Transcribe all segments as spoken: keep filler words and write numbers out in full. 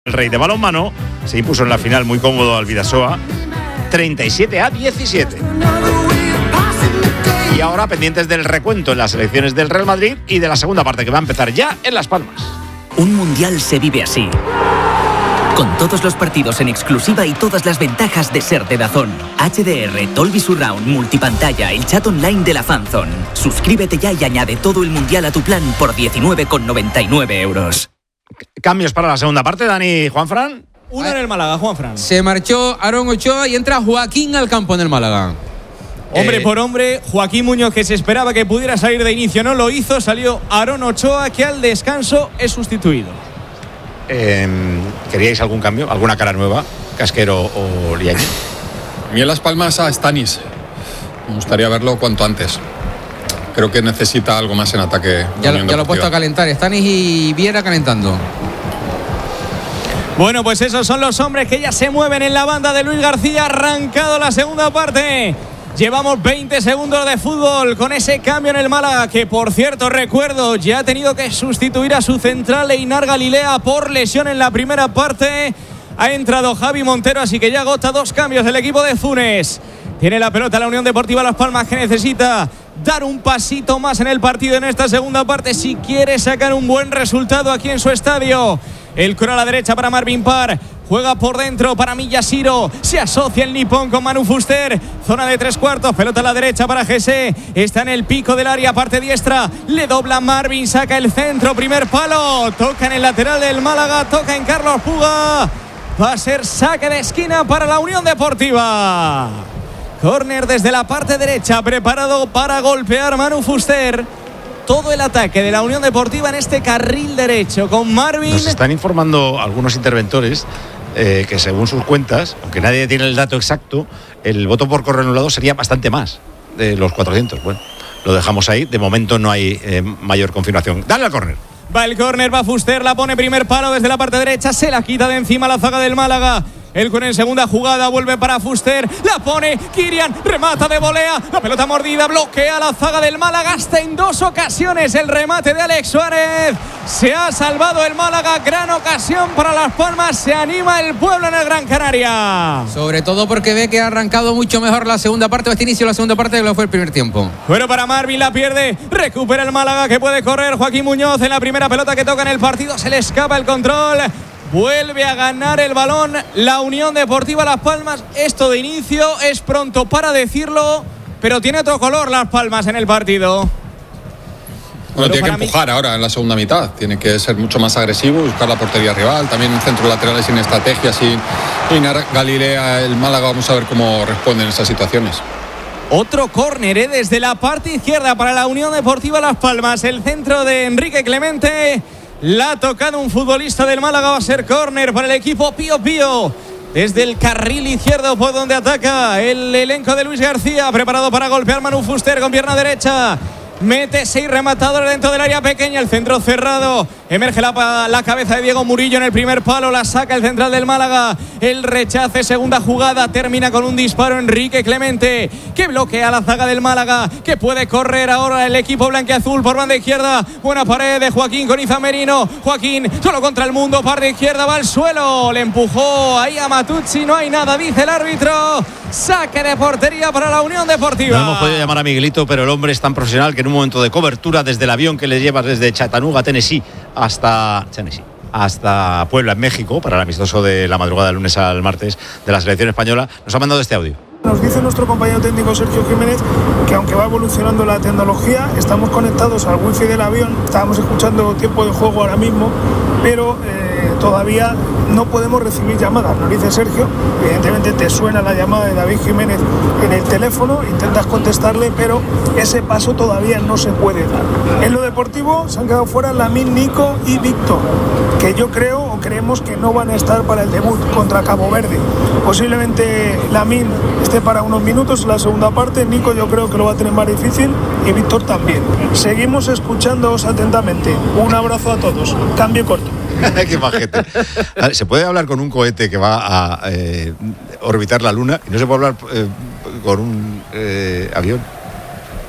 El Rey de balonmano se impuso en la final muy cómodo al Bidasoa, treinta y siete a diecisiete. Y ahora pendientes del recuento en las elecciones del Real Madrid y de la segunda parte que va a empezar ya en Las Palmas. Un mundial se vive así, con todos los partidos en exclusiva y todas las ventajas de ser de DAZN. H D R, Dolby Surround, multipantalla, el chat online de la FanZone. Suscríbete ya y añade todo el mundial a tu plan por diecinueve con noventa y nueve euros. Cambios para la segunda parte, Dani, Juanfran. Uno en el Málaga, Juanfran. Se marchó Aarón Ochoa y entra Joaquín al campo en el Málaga. Hombre Eh, por hombre, Joaquín Muñoz, que se esperaba que pudiera salir de inicio, no lo hizo. Salió Aarón Ochoa, que al descanso es sustituido. Eh, ¿Queríais algún cambio? ¿Alguna cara nueva? ¿Casquero o Liaño? A mí en Las Palmas a Stanis. Me gustaría verlo cuanto antes. Creo que necesita algo más en ataque. Ya, lo, ya lo he puesto a calentar. Stanis y Viera calentando. Bueno, pues esos son los hombres que ya se mueven en la banda de Luis García. Arrancado la segunda parte. Llevamos veinte segundos de fútbol con ese cambio en el Málaga, que por cierto, recuerdo, ya ha tenido que sustituir a su central Einar Galilea por lesión en la primera parte. Ha entrado Javi Montero, así que ya agota dos cambios del equipo de Funes. Tiene la pelota la Unión Deportiva Las Palmas, que necesita dar un pasito más en el partido en esta segunda parte si quiere sacar un buen resultado aquí en su estadio. El coro a la derecha para Marvin Parr. Juega por dentro para Miyashiro. Se asocia el nipón con Manu Fuster. Zona de tres cuartos. Pelota a la derecha para Jesse. Está en el pico del área, parte diestra. Le dobla Marvin. Saca el centro. Primer palo. Toca en el lateral del Málaga. Toca en Carlos Puga. Va a ser saque de esquina para la Unión Deportiva. Córner desde la parte derecha. Preparado para golpear Manu Fuster. Todo el ataque de la Unión Deportiva en este carril derecho con Marvin. Nos están informando algunos interventores eh, que según sus cuentas, aunque nadie tiene el dato exacto, el voto por correo anulado sería bastante más de los cuatrocientos. Bueno, lo dejamos ahí. De momento no hay eh, mayor confirmación. Dale al córner. Va el córner, va Fuster, la pone primer palo desde la parte derecha, se la quita de encima la zaga del Málaga. El con en segunda jugada, vuelve para Fuster, la pone Kirian, remata de volea, la pelota mordida, bloquea la zaga del Málaga hasta en dos ocasiones el remate de Alex Suárez. Se ha salvado el Málaga, gran ocasión para Las Palmas, se anima el pueblo en el Gran Canaria. Sobre todo porque ve que ha arrancado mucho mejor la segunda parte, o este inicio de la segunda parte, que lo fue el primer tiempo. Bueno, para Marvin, la pierde, recupera el Málaga, que puede correr Joaquín Muñoz en la primera pelota que toca en el partido, se le escapa el control. Vuelve a ganar el balón la Unión Deportiva Las Palmas. Esto de inicio es pronto para decirlo, pero tiene otro color Las Palmas en el partido. Bueno, tiene que empujar mí... ahora en la segunda mitad. Tiene que ser mucho más agresivo, buscar la portería rival. También centros laterales sin estrategia, sin Einar Galilea, el Málaga. Vamos a ver cómo responden esas situaciones. Otro córner ¿eh? desde la parte izquierda para la Unión Deportiva Las Palmas. El centro de Enrique Clemente. La ha tocado un futbolista del Málaga, va a ser córner para el equipo Pío Pío. Desde el carril izquierdo por donde ataca el elenco de Luis García. Preparado para golpear Manu Fuster con pierna derecha. Mete seis rematadores dentro del área pequeña. El centro cerrado. Emerge la, la cabeza de Diego Murillo en el primer palo. La saca el central del Málaga. El rechace, segunda jugada. Termina con un disparo Enrique Clemente, que bloquea la zaga del Málaga. Que puede correr ahora el equipo blanquiazul por banda izquierda. Buena pared de Joaquín con Iza Merino. Joaquín solo contra el mundo. Par de izquierda, va al suelo. Le empujó ahí a Matuzzi. No hay nada, dice el árbitro. Saque de portería para la Unión Deportiva. No hemos podido llamar a Miguelito, pero el hombre es tan profesional que en un momento de cobertura desde el avión que le llevas desde Chattanooga, Tennessee, hasta Tennessee, hasta Puebla, en México, para el amistoso de la madrugada del lunes al martes de la selección española, nos ha mandado este audio. Nos dice nuestro compañero técnico Sergio Jiménez que aunque va evolucionando la tecnología, estamos conectados al wifi del avión, estábamos escuchando tiempo de juego ahora mismo, pero eh, todavía no podemos recibir llamadas. Nos dice Sergio, evidentemente te suena la llamada de David Jiménez en el teléfono, intentas contestarle, pero ese paso todavía no se puede dar. En lo deportivo se han quedado fuera Lamine, Nico y Víctor, que yo creo o creemos que no van a estar para el debut contra Cabo Verde. Posiblemente Lamine esté para unos minutos en la segunda parte, Nico yo creo que lo va a tener más difícil y Víctor también. Seguimos escuchándoos atentamente. Un abrazo a todos. Cambio corto. Qué majete. ¿Se puede hablar con un cohete que va a eh, orbitar la Luna y no se puede hablar eh, con un eh, avión?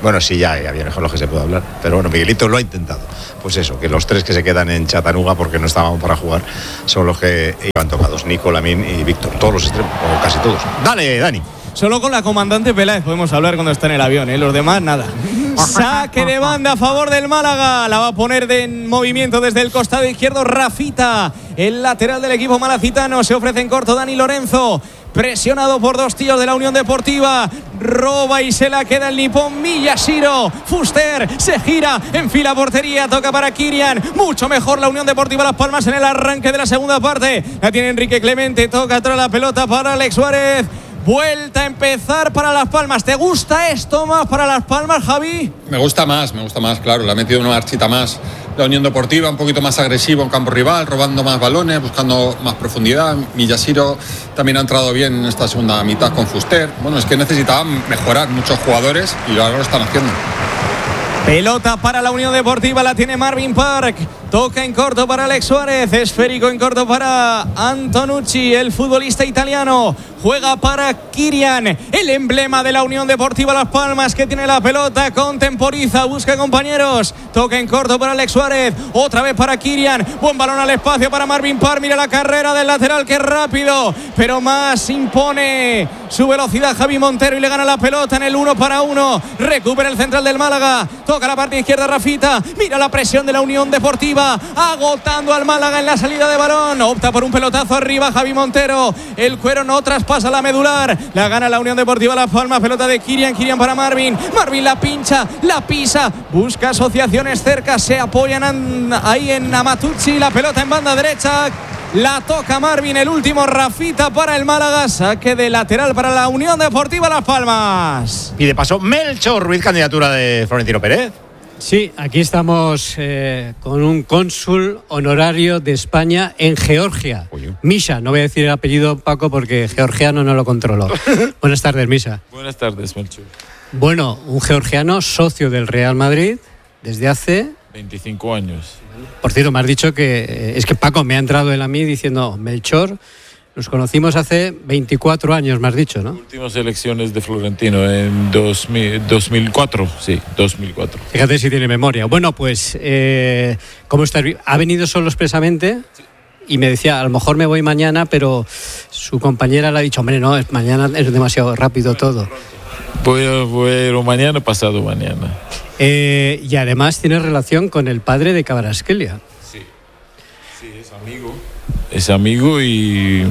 Bueno, sí, ya había mejor lo que se puede hablar. Pero bueno, Miguelito lo ha intentado. Pues eso, que los tres que se quedan en Chattanooga porque no estaban para jugar son los que iban tocados. Nico, Lamine y Víctor. Todos los extremos, o casi todos. Dale, Dani. Solo con la comandante Peláez podemos hablar cuando está en el avión, ¿eh? Los demás, nada. Saque de banda a favor del Málaga. La va a poner de en movimiento desde el costado izquierdo Rafita. El lateral del equipo malacitano. Se ofrece en corto Dani Lorenzo. Presionado por dos tíos de la Unión Deportiva. Roba y se la queda el nipón Miyashiro. Fuster se gira, enfila portería, toca para Kirian. Mucho mejor la Unión Deportiva Las Palmas en el arranque de la segunda parte. La tiene Enrique Clemente, toca atrás la pelota para Alex Suárez. Vuelta a empezar para Las Palmas. ¿Te gusta esto más para Las Palmas, Javi? Me gusta más, me gusta más, claro. Le ha metido una marchita más la Unión Deportiva, un poquito más agresivo en campo rival, robando más balones, buscando más profundidad. Miyashiro también ha entrado bien en esta segunda mitad con Fuster. Bueno, es que necesitaban mejorar muchos jugadores y ahora lo están haciendo. Pelota para la Unión Deportiva, la tiene Marvin Park. Toca en corto para Alex Suárez. Esférico en corto para Antonucci, el futbolista italiano. Juega para Kirian, el emblema de la Unión Deportiva Las Palmas, que tiene la pelota, contemporiza, busca compañeros. Toca en corto para Alex Suárez. Otra vez para Kirian. Buen balón al espacio para Marvin Park. Mira la carrera del lateral, que rápido, pero más impone su velocidad Javi Montero y le gana la pelota en el uno para uno. Recupera el central del Málaga. Toca la parte izquierda Rafita. Mira la presión de la Unión Deportiva, agotando al Málaga en la salida de balón. Opta por un pelotazo arriba Javi Montero. El cuero no traspasa la medular. La gana la Unión Deportiva Las Palmas. Pelota de Kirian. Kirian para Marvin. Marvin la pincha, la pisa. Busca asociaciones cerca. Se apoyan ahí en Amatucci. La pelota en banda derecha. La toca Marvin. El último Rafita para el Málaga. Saque de lateral para la Unión Deportiva Las Palmas. Y de paso, Melchor Ruiz, candidatura de Florentino Pérez. Sí, aquí estamos eh, con un cónsul honorario de España en Georgia. Oye. Misha, no voy a decir el apellido, Paco, porque georgiano no lo controlo. Buenas tardes, Misha. Buenas tardes, Melchor. Bueno, un georgiano socio del Real Madrid desde hace... veinticinco años. Por cierto, me has dicho que... Eh, es que Paco me ha entrado él a mí diciendo, Melchor... Nos conocimos hace veinticuatro años, me has dicho, ¿no? Últimas elecciones de Florentino en dos mil, dos mil cuatro, sí, dos mil cuatro. Fíjate si tiene memoria. Bueno, pues, eh, ¿cómo está? ¿Ha venido solo expresamente? Sí. Y me decía, a lo mejor me voy mañana, pero su compañera le ha dicho, hombre, no, mañana es demasiado rápido todo. Voy a, voy a mañana, pasado mañana. Eh, y además tiene relación con el padre de Kvaratskhelia. Sí, sí, es amigo. Es amigo y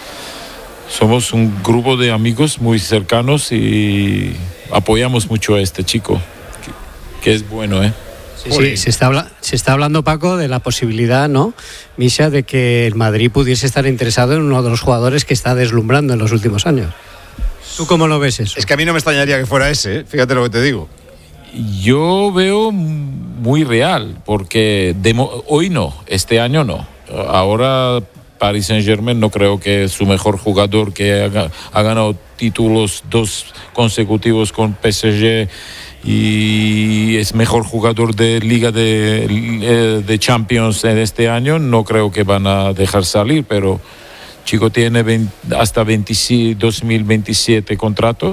somos un grupo de amigos muy cercanos y apoyamos mucho a este chico, que, que es bueno, ¿eh? Sí, sí, se está, habla- se está hablando, Paco, de la posibilidad, ¿no, Misha, de que el Madrid pudiese estar interesado en uno de los jugadores que está deslumbrando en los últimos años. ¿Tú cómo lo ves eso? Es que a mí no me extrañaría que fuera ese, ¿eh? Fíjate lo que te digo. Yo veo muy real, porque de mo- hoy no, este año no. Ahora Paris Saint-Germain no creo que es su mejor jugador, que ha, ha ganado títulos dos consecutivos con P S G y es mejor jugador de Liga de, de Champions en este año. No creo que van a dejar salir, pero chico tiene veinte, hasta dos mil veintisiete contrato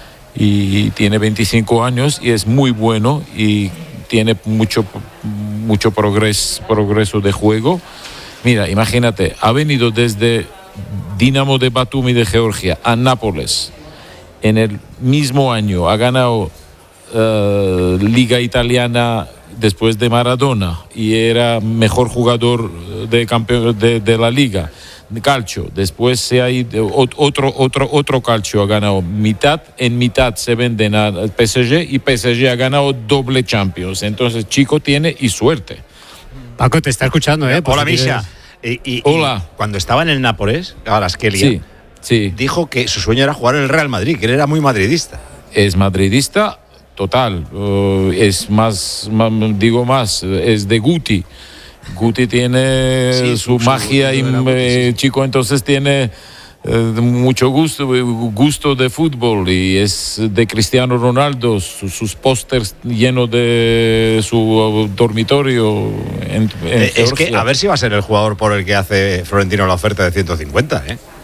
y tiene veinticinco años y es muy bueno y tiene mucho, mucho progreso, progreso de juego. Mira, imagínate, ha venido desde Dinamo de Batumi de Georgia a Nápoles. En el mismo año ha ganado uh, Liga Italiana después de Maradona y era mejor jugador de, campeón, de, de la Liga. Calcio, después se ha ido otro, otro, otro calcio ha ganado mitad, en mitad se venden al P S G y P S G ha ganado doble Champions. Entonces, chico tiene y suerte. Paco, te está escuchando, ¿eh? Hola, Misha. Y, y, Hola. Y cuando estaba en el Nápoles, Kvaratskhelia, sí, sí. dijo que su sueño era jugar en el Real Madrid, que él era muy madridista. Es madridista total. Uh, es más, más, digo más, es de Guti. Guti tiene sí, su, su magia y eh, chico entonces tiene eh, mucho gusto, gusto de fútbol y es de Cristiano Ronaldo, su, sus pósters llenos de su dormitorio en, en eh, es que a ver si va a ser el jugador por el que hace Florentino la oferta de ciento cincuenta, ¿eh?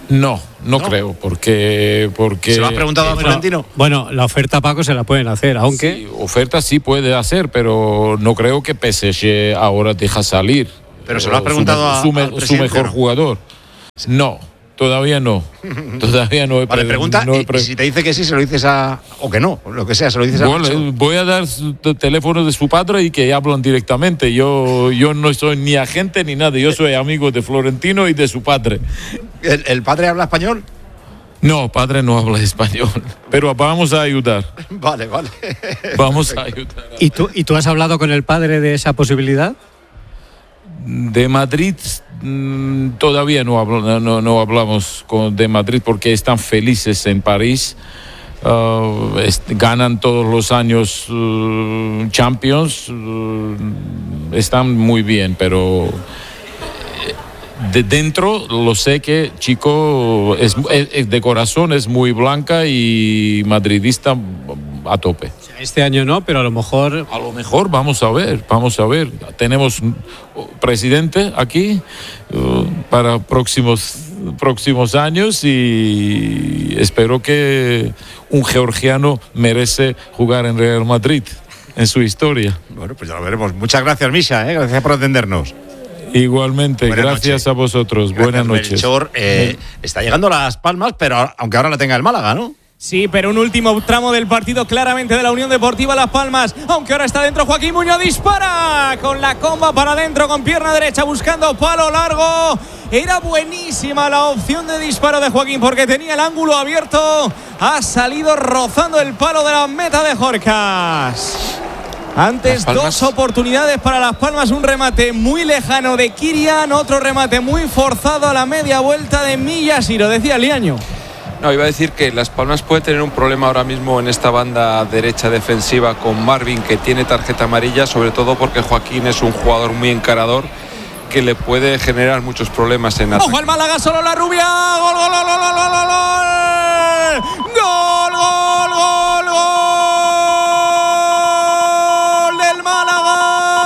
No, no, no creo, porque, porque... ¿Se lo ha preguntado a Florentino? Bueno, la oferta, Paco, se la pueden hacer, aunque... Sí, oferta sí puede hacer, pero no creo que P S G ahora deja salir. Pero se lo ha preguntado su, a, su, su mejor ¿no? jugador. No, todavía no. Todavía no he Vale, pregunta, no he y, pre- y si te dice que sí, se lo dices a... O que no, lo que sea, se lo dices a... Bueno, voy a dar su teléfono de su padre y que hablan directamente. Yo, yo no soy ni agente ni nada. Yo soy amigo de Florentino y de su padre. ¿El, el padre habla español? No, padre no habla español. Pero vamos a ayudar. Vale, vale. Vamos a ayudar. ¿Y tú, ¿Y tú has hablado con el padre de esa posibilidad? De Madrid mmm, todavía no, hablo, no, no hablamos con, de Madrid porque están felices en París. Uh, est- ganan todos los años uh, Champions. Uh, están muy bien, pero de dentro lo sé que Chico es, es, de corazón es muy blanca y madridista a tope. Este año no, pero a lo mejor... A lo mejor, vamos a ver, vamos a ver. Tenemos un presidente aquí uh, para próximos, próximos años y espero que un georgiano merece jugar en Real Madrid en su historia. Bueno, pues ya lo veremos. Muchas gracias, Misha, ¿eh? Gracias por atendernos. Igualmente, Buenas gracias noches. a vosotros. Gracias, Buenas noches. Melchor, eh, está llegando a Las Palmas, pero aunque ahora la tenga el Málaga, ¿no? Sí, pero un último tramo del partido claramente de la Unión Deportiva Las Palmas, aunque ahora está dentro Joaquín Muñoz, dispara con la comba para adentro con pierna derecha buscando palo largo. Era buenísima la opción de disparo de Joaquín porque tenía el ángulo abierto, ha salido rozando el palo de la meta de Jorcas. Antes dos oportunidades para Las Palmas, un remate muy lejano de Kirian, otro remate muy forzado a la media vuelta de Millas, y lo decía Liaño. No, iba a decir que Las Palmas puede tener un problema ahora mismo en esta banda derecha defensiva con Marvin, que tiene tarjeta amarilla, sobre todo porque Joaquín es un jugador muy encarador que le puede generar muchos problemas en ataque. ¡Ojo al Málaga, solo la rubia! ¡Gol, gol, gol, gol, gol, gol, gol! ¡Gol, gol, gol, gol del Málaga!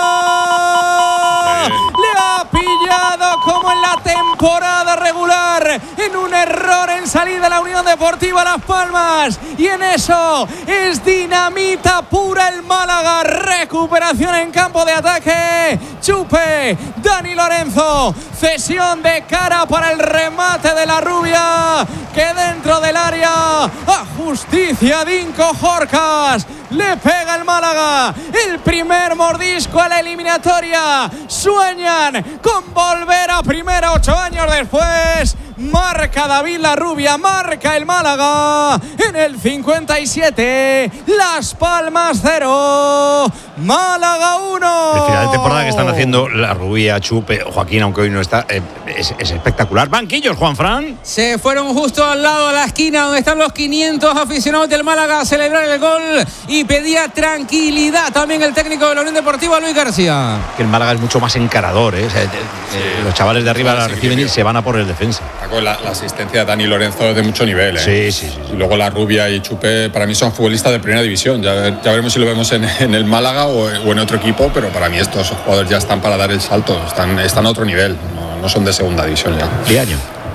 Le ha pillado como en la temporada regular, en un error en salida la Unión Deportiva Las Palmas, y en eso es dinamita pura el Málaga. Recuperación en campo de ataque, chupe Dani Lorenzo, cesión de cara para el remate de la rubia, que dentro del área a justicia Dinko Jorcas, le pega el Málaga el primer mordisco a la eliminatoria. Sueñan con volver a primera ocho años después. Marca David La Rubia, marca el Málaga en el cincuenta y siete. Las Palmas cero, Málaga uno. El final de temporada que están haciendo La Rubia, Chupe, Joaquín, aunque hoy no está, eh, es, es espectacular. Banquillos, Juanfran. Se fueron justo al lado de la esquina donde están los quinientos aficionados del Málaga a celebrar el gol, y pedía tranquilidad también el técnico de la Unión Deportiva, Luis García. Que el Málaga es mucho más encarador, ¿eh? O sea, eh, Sí. los chavales de arriba Sí, la sí, reciben sí, y sí. se van a por el defensa. La, la asistencia de Dani Lorenzo es de mucho nivel, ¿eh? Sí, sí, sí, sí. Y luego La Rubia y Chupe, para mí son futbolistas de primera división. Ya, ya veremos si lo vemos en, en el Málaga o, o en otro equipo, pero para mí estos jugadores ya están para dar el salto. Están, están a otro nivel, no, no son de segunda división ya. Liaño.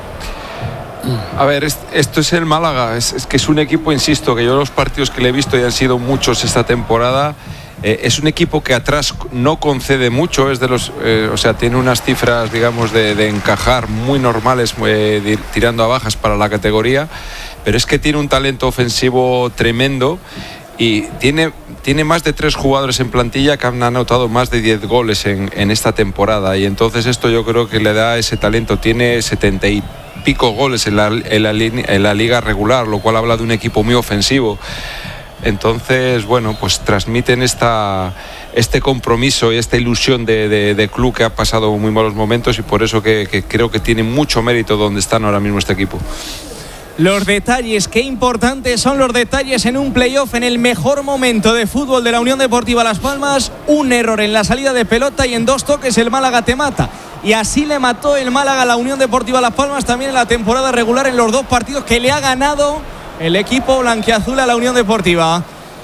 A ver, es- esto es el Málaga, es, es que es un equipo, insisto, que yo los partidos que le he visto, y han sido muchos esta temporada, eh, es un equipo que atrás no concede mucho, es de los, eh, o sea, tiene unas cifras, digamos, de, de encajar muy normales, eh, di- tirando a bajas para la categoría, pero es que tiene un talento ofensivo tremendo. Y tiene, tiene más de tres jugadores en plantilla que han anotado más de diez goles en, en esta temporada. Y entonces esto yo creo que le da ese talento. Tiene setenta y pico goles en la, en la, línea- en la liga regular, lo cual habla de un equipo muy ofensivo. Entonces, bueno, pues transmiten esta, este compromiso y esta ilusión de, de, de club que ha pasado muy malos momentos, y por eso que, que creo que tiene mucho mérito donde están ahora mismo este equipo. Los detalles, qué importantes son los detalles en un playoff, en el mejor momento de fútbol de la Unión Deportiva Las Palmas. Un error en la salida de pelota y en dos toques el Málaga te mata. Y así le mató el Málaga a la Unión Deportiva Las Palmas también en la temporada regular, en los dos partidos que le ha ganado el equipo blanquiazul a la Unión Deportiva.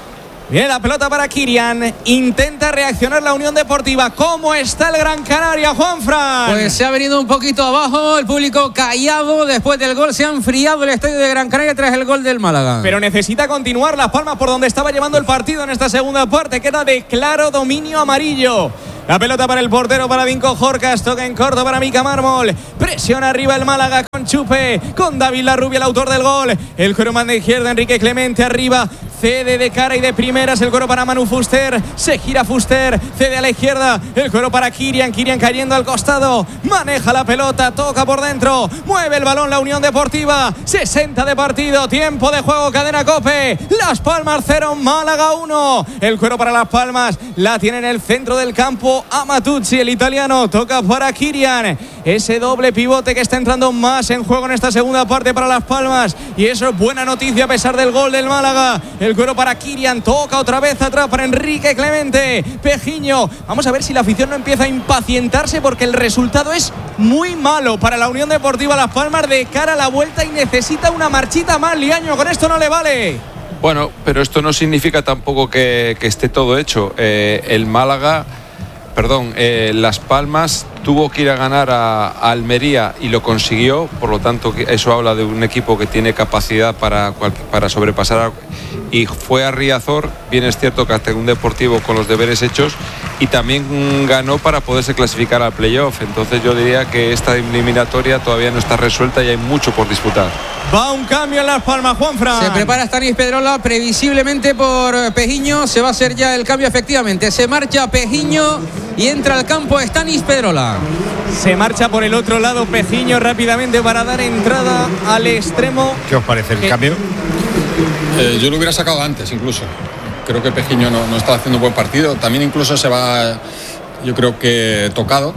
Viene la pelota para Kirian. Intenta reaccionar la Unión Deportiva. ¿Cómo está el Gran Canaria, Juanfran? Pues se ha venido un poquito abajo. El público callado después del gol. Se ha enfriado el estadio de Gran Canaria tras el gol del Málaga. Pero necesita continuar Las Palmas por donde estaba llevando el partido en esta segunda parte. Queda de claro dominio amarillo. La pelota para el portero, para Vinco Jorcas. Toca en corto para Mica Mármol. Presiona arriba el Málaga con Chupe. Con David Larrubia, el autor del gol. El cuero manda izquierda, Enrique Clemente arriba. Cede de cara y de primeras. El cuero para Manu Fuster. Se gira Fuster. Cede a la izquierda. El cuero para Kirian. Kirian cayendo al costado. Maneja la pelota. Toca por dentro. Mueve el balón la Unión Deportiva. sesenta de partido. Tiempo de juego. Cadena COPE. Las Palmas cero. Málaga uno. El cuero para Las Palmas. La tiene en el centro del campo Amatuzzi, el italiano. Toca para Kirian. Ese doble pivote que está entrando más en juego en esta segunda parte para Las Palmas. Y eso es buena noticia a pesar del gol del Málaga. El cuero para Kirian. Toca otra vez atrás para Enrique Clemente. Pejiño. Vamos a ver si la afición no empieza a impacientarse porque el resultado es muy malo para la Unión Deportiva Las Palmas de cara a la vuelta y necesita una marchita más. Liaño, con esto no le vale. Bueno, pero esto no significa tampoco que, que esté todo hecho. Eh, el Málaga... Perdón, eh, Las Palmas tuvo que ir a ganar a, a Almería y lo consiguió, por lo tanto eso habla de un equipo que tiene capacidad para, para sobrepasar a, y fue a Riazor. Bien es cierto que hasta un Deportivo con los deberes hechos y también ganó para poderse clasificar al playoff. Entonces yo diría que esta eliminatoria todavía no está resuelta y hay mucho por disputar. Va un cambio en Las Palmas, Juanfran. Se prepara Stanis Pedrola, previsiblemente por Pejiño. Se va a hacer ya el cambio, efectivamente. Se marcha Pejiño y entra al campo Stanis Pedrola. Se marcha por el otro lado Pejiño rápidamente para dar entrada al extremo. ¿Qué os parece el ¿Qué? cambio? Eh, yo lo hubiera sacado antes incluso. Creo que Pejiño no, no está haciendo un buen partido. También incluso se va, yo creo que tocado,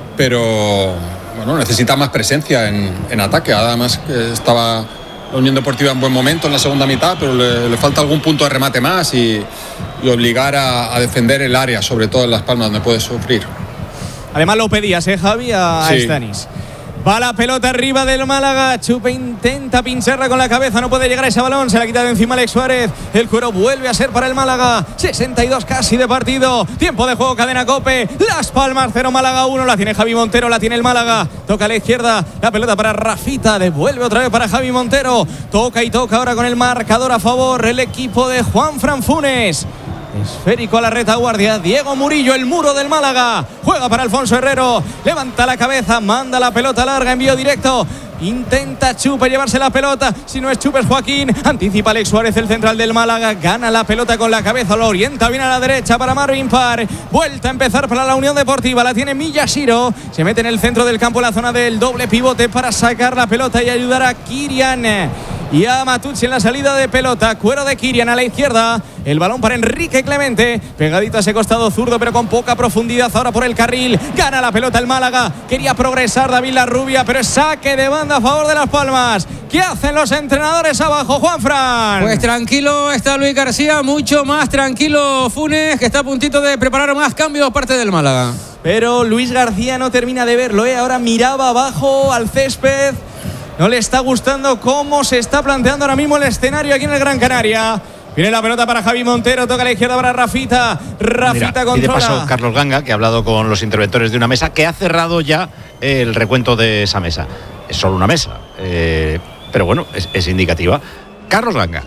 pero bueno, necesita más presencia en, en ataque. Además que estaba la Unión Deportiva en buen momento en la segunda mitad, pero le, le falta algún punto de remate más y, y obligar a, a defender el área, sobre todo en Las Palmas, donde puede sufrir. Además lo pedías, ¿eh, Javi? A sí. Stanis. Va la pelota arriba del Málaga. Chupe intenta pincharla con la cabeza. No puede llegar a ese balón. Se la quita de encima Alex Suárez. El cuero vuelve a ser para el Málaga. sesenta y dos casi de partido. Tiempo de juego, cadena COPE. Las Palmas cero, Málaga uno. La tiene Javi Montero. La tiene el Málaga. Toca a la izquierda. La pelota para Rafita. Devuelve otra vez para Javi Montero. Toca y toca ahora con el marcador a favor. El equipo de Juanfran Funes. Esférico a la retaguardia. Diego Murillo, el muro del Málaga. Juega para Alfonso Herrero. Levanta la cabeza. Manda la pelota larga. Envío directo. Intenta Chupe llevarse la pelota. Si no es Chupe es Joaquín. Anticipa Alex Suárez, el central del Málaga. Gana la pelota con la cabeza. Lo orienta bien a la derecha para Marvin Parr. Vuelta a empezar para la Unión Deportiva. La tiene Miyashiro. Se mete en el centro del campo, en la zona del doble pivote para sacar la pelota y ayudar a Kirian. Y a Matuzzi en la salida de pelota. Cuero de Kirian a la izquierda. El balón para Enrique Clemente. Pegadito a ese costado zurdo, pero con poca profundidad. Ahora por el carril. Gana la pelota el Málaga. Quería progresar David Larrubia, pero es saque de banda a favor de Las Palmas. ¿Qué hacen los entrenadores abajo, Juanfran? Pues tranquilo está Luis García. Mucho más tranquilo Funes, que está a puntito de preparar más cambios parte del Málaga. Pero Luis García no termina de verlo, ¿eh? Ahora miraba abajo al césped. No le está gustando cómo se está planteando ahora mismo el escenario aquí en el Gran Canaria. Viene la pelota para Javi Montero, toca a la izquierda para Rafita. Rafita Mira, controla. Y de paso, Carlos Ganga, que ha hablado con los interventores de una mesa, que ha cerrado ya el recuento de esa mesa. Es solo una mesa, eh, pero bueno, es, es indicativa. Carlos Ganga.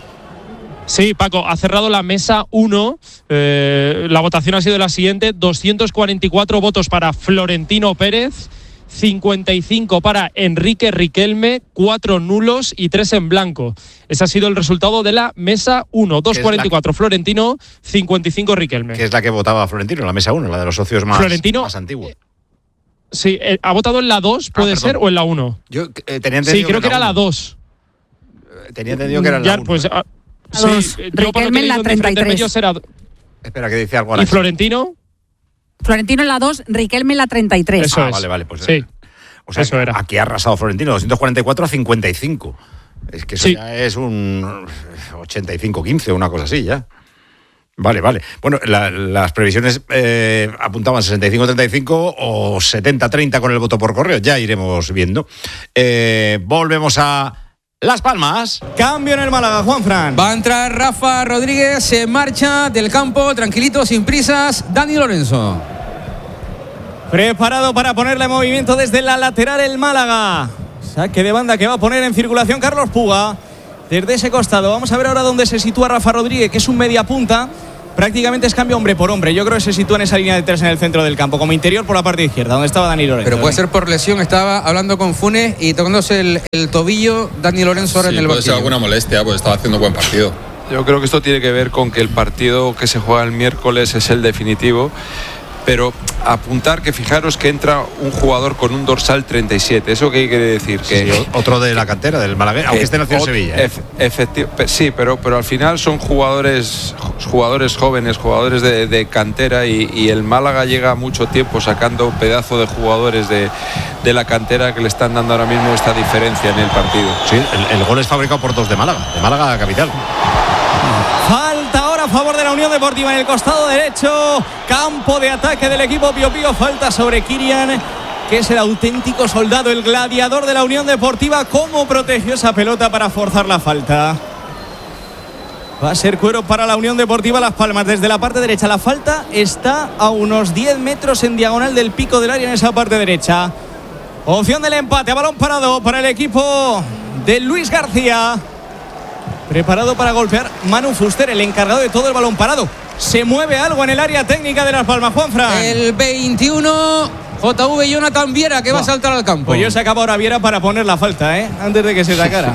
Sí, Paco, ha cerrado la mesa uno. Eh, la votación ha sido la siguiente: doscientos cuarenta y cuatro votos para Florentino Pérez, cincuenta y cinco para Enrique Riquelme, cuatro nulos y tres en blanco. Ese ha sido el resultado de la mesa uno. doscientos cuarenta y cuatro Florentino, cincuenta y cinco Riquelme. Que es la que votaba Florentino, la mesa uno, la de los socios más, Florentino, más antiguos. Sí, eh, ¿ha votado en la dos, puede ah, ser, o en la uno? Yo eh, tenía entendido Sí, creo que, que era la dos. Tenía entendido que era la uno. Pues, ¿eh? ah, sí, sí, Riquelme en la treinta y tres. Era... Espera, que dice algo ahora. ¿Y Florentino? Florentino en la dos, Riquelme en la treinta y tres. Eso ah, es. vale, vale, pues sí. O sea, eso era. Aquí ha arrasado Florentino, doscientos cuarenta y cuatro a cincuenta y cinco. Es que eso sí. ya es un ochenta y cinco quince, una cosa así ya. Vale, vale. Bueno, la, las previsiones eh, apuntaban sesenta y cinco treinta y cinco o setenta treinta con el voto por correo. Ya iremos viendo. Eh, volvemos a Las Palmas. Cambio en el Málaga, Juanfran. Va a entrar Rafa Rodríguez, se marcha del campo, tranquilito, sin prisas, Dani Lorenzo. Preparado para ponerle en movimiento desde la lateral el Málaga. Saque de banda que va a poner en circulación Carlos Puga. Desde ese costado, vamos a ver ahora dónde se sitúa Rafa Rodríguez, que es un media punta. Prácticamente es cambio hombre por hombre. Yo creo que se sitúa en esa línea de tres en el centro del campo, como interior por la parte izquierda, donde estaba Dani Lorenzo. Pero puede ser por lesión. Estaba hablando con Funes y tocándose el, el tobillo Dani Lorenzo ahora sí, en el puede banquillo. ser alguna molestia, pues estaba haciendo buen partido. Yo creo que esto tiene que ver con que el partido que se juega el miércoles es el definitivo. Pero apuntar que fijaros que entra un jugador con un dorsal treinta y siete. ¿Eso qué quiere decir? Que sí, otro de la cantera, del Malagueño, aunque esté nacido en Sevilla. ¿eh? Ef, efectivo, sí, pero, pero al final son jugadores jugadores jóvenes, jugadores de, de cantera y, y el Málaga llega mucho tiempo sacando un pedazo de jugadores de, de la cantera que le están dando ahora mismo esta diferencia en el partido. Sí, el, el gol es fabricado por dos de Málaga, de Málaga capital. Falta ahora a favor de la Unión Deportiva en el costado derecho. Campo de ataque del equipo Pío Pío. Falta sobre Kirian, que es el auténtico soldado, el gladiador de la Unión Deportiva. ¿Cómo protegió esa pelota para forzar la falta? Va a ser cuero para la Unión Deportiva Las Palmas desde la parte derecha. La falta está a unos diez metros en diagonal del pico del área en esa parte derecha. Opción del empate a balón parado para el equipo de Luis García. Preparado para golpear Manu Fuster, el encargado de todo el balón parado. Se mueve algo en el área técnica de Las Palmas, Juanfran. El veintiuno, J V Jonathan Viera, que va a saltar al campo. Pues yo sacaba ahora Viera para poner la falta, ¿eh? Antes de que se sacara.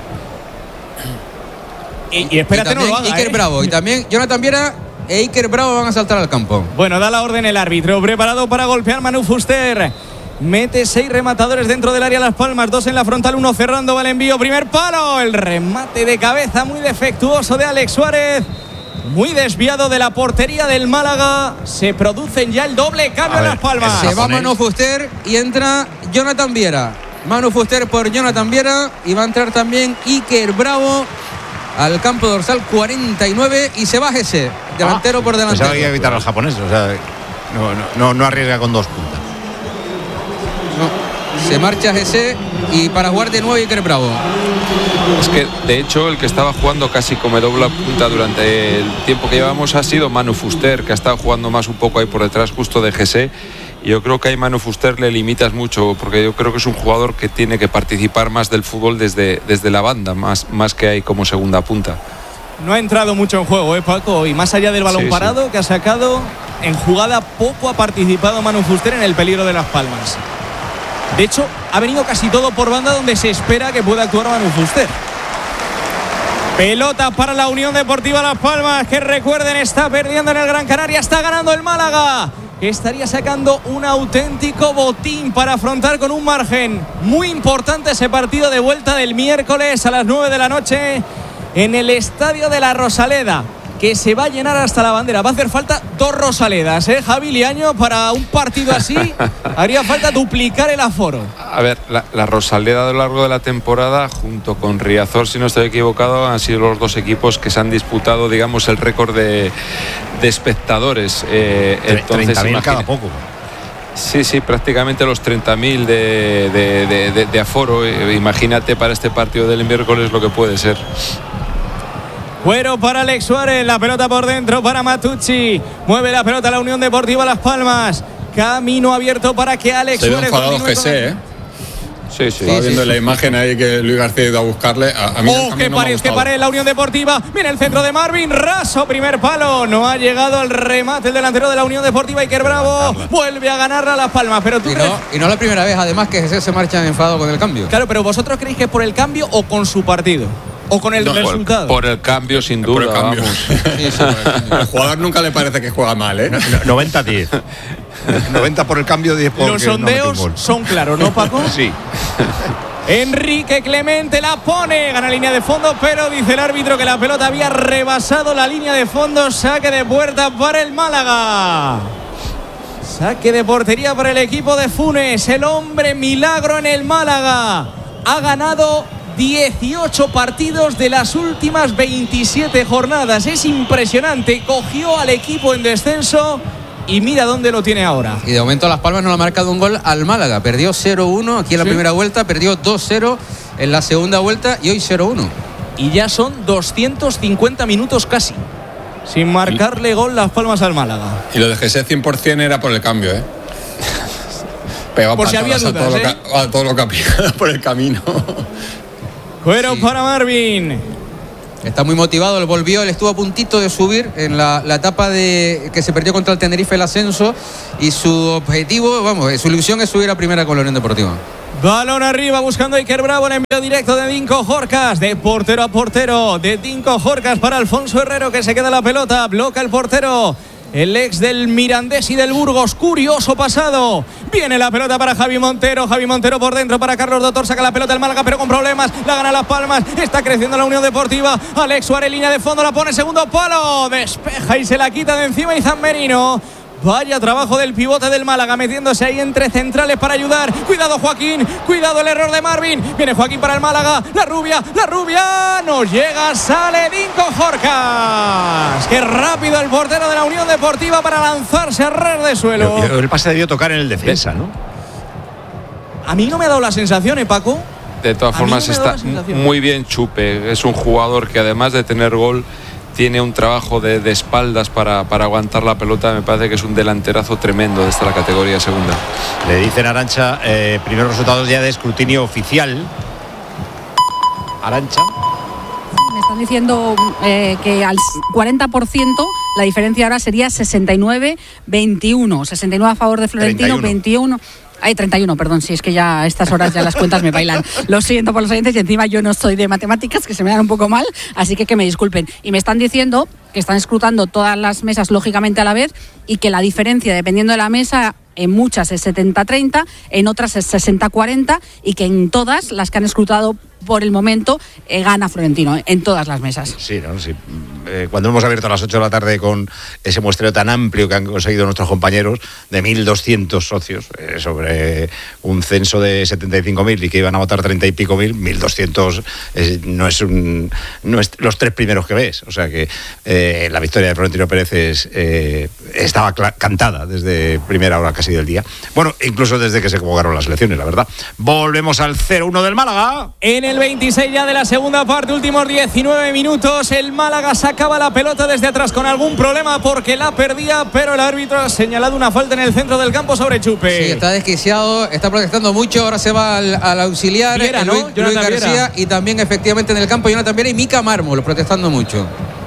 y, y espérate, y no lo haga, Iker ¿eh? Bravo. Y también Jonathan Viera e Iker Bravo van a saltar al campo. Bueno, da la orden el árbitro. Preparado para golpear Manu Fuster. Mete seis rematadores dentro del área Las Palmas, dos en la frontal, uno cerrando, va el envío, primer palo, el remate de cabeza muy defectuoso de Alex Suárez, muy desviado de la portería del Málaga. Se producen ya el doble cambio en Las Palmas. Se va Manu Fuster y entra Jonathan Viera. Manu Fuster por Jonathan Viera y va a entrar también Iker Bravo al campo dorsal cuarenta y nueve y se va ese delantero ah, por delantero. Pensaba que iba a evitar al japonés, o sea, no, no, no, no arriesga con dos puntas. No, se marcha G C y para jugar de nuevo Iker Bravo. Es que de hecho el que estaba jugando casi como doble punta durante el tiempo que llevamos ha sido Manu Fuster, que ha estado jugando más un poco ahí por detrás justo de G C. Y yo creo que a Manu Fuster le limitas mucho, porque yo creo que es un jugador que tiene que participar más del fútbol desde, desde la banda, más, más que ahí como segunda punta. No ha entrado mucho en juego, ¿eh, Paco? Y más allá del balón sí, parado sí. que ha sacado, en jugada poco ha participado Manu Fuster en el peligro de Las Palmas. De hecho, ha venido casi todo por banda donde se espera que pueda actuar Manu Fuster. Pelota para la Unión Deportiva Las Palmas, que recuerden, está perdiendo en el Gran Canaria, está ganando el Málaga, que estaría sacando un auténtico botín para afrontar con un margen muy importante ese partido de vuelta del miércoles a las nueve de la noche en el Estadio de la Rosaleda, que se va a llenar hasta la bandera. Va a hacer falta dos Rosaledas, ¿eh, Javi Liaño? Para un partido así haría falta duplicar el aforo. A ver, la, la Rosaleda a lo largo de la temporada, junto con Riazor, si no estoy equivocado, han sido los dos equipos que se han disputado, digamos, el récord de, de espectadores. Eh, treinta mil cada poco. Sí, sí, prácticamente los treinta mil de, de, de, de, de aforo. Eh, imagínate para este partido del miércoles lo que puede ser. Cuero para Alex Suárez, la pelota por dentro para Matucci, mueve la pelota la Unión Deportiva Las Palmas, camino abierto para que Alex Se Suárez enfadado G C, ¿eh? Sí, sí. Estaba sí, viendo sí, la sí. imagen ahí que Luis García ha ido a buscarle. A, a mí oh, que no pared, que pared la Unión Deportiva. Mira el centro de Marvin, raso, primer palo. No ha llegado al remate el delantero de la Unión Deportiva, Iker Bravo. Vuelve a ganarla Las Palmas, pero tú y, crees... no, y no la primera vez, además, que G C se marcha enfadado con el cambio. Claro, pero ¿vosotros creéis que es por el cambio o con su partido? ¿O con el no, resultado? Por, por el cambio, sin duda. Por el cambio. Vamos. Sí, sí, al jugador nunca le parece que juega mal, ¿eh? noventa diez. noventa por el cambio, diez por Los sondeos no son claros, ¿no, Paco? Sí. Enrique Clemente la pone, gana línea de fondo, pero dice el árbitro que la pelota había rebasado la línea de fondo. Saque de puerta para el Málaga. Saque de portería para el equipo de Funes. El hombre milagro en el Málaga. Ha ganado dieciocho partidos de las últimas veintisiete jornadas. Es impresionante. Cogió al equipo en descenso y mira dónde lo tiene ahora. Y de momento Las Palmas no le ha marcado un gol al Málaga. Perdió cero uno aquí en la ¿Sí? primera vuelta, perdió dos cero en la segunda vuelta y hoy cero uno. Y ya son doscientos cincuenta minutos casi sin marcarle gol Las Palmas al Málaga. Y lo de Jesé cien por ciento era por el cambio, ¿eh? Pegado por si había dudas, a todo, ¿eh? lo que, a todo lo que ha pillado por el camino. Cuero Sí. para Marvin. Está muy motivado, él volvió, él estuvo a puntito de subir en la, la etapa de que se perdió contra el Tenerife el ascenso, y su objetivo, vamos, su ilusión es subir a primera con la Unión Deportiva. Balón arriba buscando a Iker Bravo, el envío directo de Dinko Jorcas, de portero a portero, de Dinko Jorcas para Alfonso Herrero, que se queda la pelota, bloca el portero, el ex del Mirandés y del Burgos. Curioso pasado. Viene la pelota para Javi Montero. Javi Montero por dentro para Carlos Doctor. Saca la pelota el Málaga, pero con problemas. La gana Las Palmas. Está creciendo la Unión Deportiva. Alex Suárez, línea de fondo, la pone segundo palo. Despeja y se la quita de encima Izan Merino. Vaya trabajo del pivote del Málaga, metiéndose ahí entre centrales para ayudar. Cuidado Joaquín, cuidado el error de Marvin. Viene Joaquín para el Málaga. La rubia, la rubia. Nos llega, sale Dinko Jorcas. Qué rápido el portero de la Unión Deportiva para lanzarse a ras de suelo. Pero, pero el pase debió tocar en el defensa, ¿no? A mí no me ha dado la sensación, ¿eh, Paco? De todas A mí formas no me da está la sensación. muy bien Chupe. Es un jugador que además de tener gol tiene un trabajo de, de espaldas para, para aguantar la pelota. Me parece que es un delanterazo tremendo desde la categoría segunda. Le dicen a Arantxa, eh, primeros resultados ya de escrutinio oficial. Arantxa. Me están diciendo eh, que al cuarenta por ciento la diferencia ahora sería sesenta y nueve veintiuno. sesenta y nueve a favor de Florentino, treinta y uno. veintiuno. Ay, treinta y uno, perdón, si es que ya a estas horas ya las cuentas me bailan. Lo siento por los oyentes y encima yo no soy de matemáticas, que se me dan un poco mal, así que que me disculpen. Y me están diciendo que están escrutando todas las mesas lógicamente a la vez y que la diferencia, dependiendo de la mesa, en muchas es setenta treinta, en otras es sesenta cuarenta y que en todas las que han escrutado por el momento eh, gana Florentino, eh, en todas las mesas. Sí, ¿no? Sí. Eh, cuando hemos abierto a las ocho de la tarde con ese muestreo tan amplio que han conseguido nuestros compañeros, de mil doscientos socios, eh, sobre un censo de setenta y cinco mil y que iban a votar treinta y pico mil, mil doscientos eh, no, es un, no es los tres primeros que ves. O sea que eh, la victoria de Florentino Pérez es, eh, estaba cantada desde primera hora casi del día. Bueno, incluso desde que se convocaron las elecciones, la verdad. Volvemos al cero uno del Málaga. En el veintiséis ya de la segunda parte, últimos diecinueve minutos, el Málaga sacaba la pelota desde atrás con algún problema porque la perdía, pero el árbitro ha señalado una falta en el centro del campo sobre Chupe. Sí, está desquiciado, está protestando mucho, ahora se va al, al auxiliar, Viera, ¿no? Luis, Luis García, Viera. y también efectivamente en el campo Jonathan Viera y Mica Mármol protestando mucho.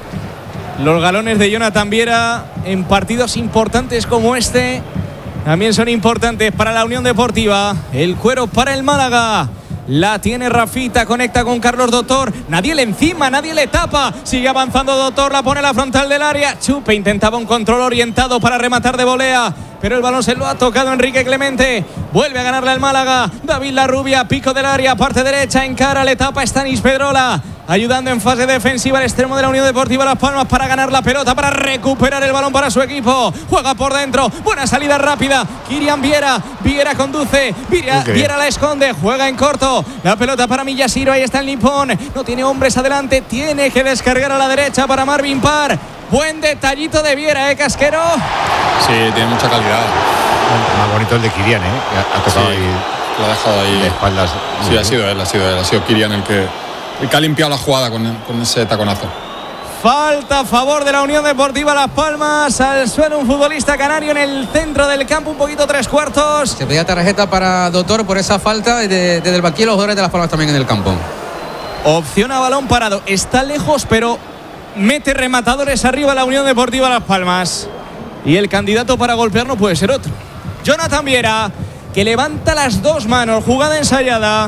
Los galones de Jonathan Viera en partidos importantes como este también son importantes para la Unión Deportiva. El cuero para el Málaga. La tiene Rafita, conecta con Carlos Doctor. Nadie le encima, nadie le tapa. Sigue avanzando Doctor, la pone a la frontal del área. Chupe intentaba un control orientado para rematar de volea, pero el balón se lo ha tocado Enrique Clemente. Vuelve a ganarle al Málaga. David Larrubia, pico del área, parte derecha, encara, le tapa Stanis Pedrola. Ayudando en fase defensiva al extremo de la Unión Deportiva Las Palmas para ganar la pelota, para recuperar el balón para su equipo. Juega por dentro, buena salida rápida. Kirian Viera, Viera conduce, Viera, Okay. Viera la esconde, juega en corto. La pelota para Miyashiro, ahí está el nipón. No tiene hombres adelante, tiene que descargar a la derecha para Marvin Parr. Buen detallito de Viera, ¿eh, Casquero? Sí, tiene mucha calidad. Más bonito el de Kirian, ¿eh? Que ha tocado Sí, ahí lo ha dejado ahí de espaldas. Sí, ha sido él, ha sido él, ha sido Kirian el que, el que ha limpiado la jugada con, con ese taconazo. Falta a favor de la Unión Deportiva Las Palmas. Al suelo un futbolista canario en el centro del campo, un poquito tres cuartos. Se pedía tarjeta para Doctor por esa falta desde, desde el banquillo, los jugadores de Las Palmas también en el campo. Opción a balón parado. Está lejos, pero mete rematadores arriba la Unión Deportiva Las Palmas. Y el candidato para golpear no puede ser otro. Jonathan Viera, que levanta las dos manos. Jugada ensayada.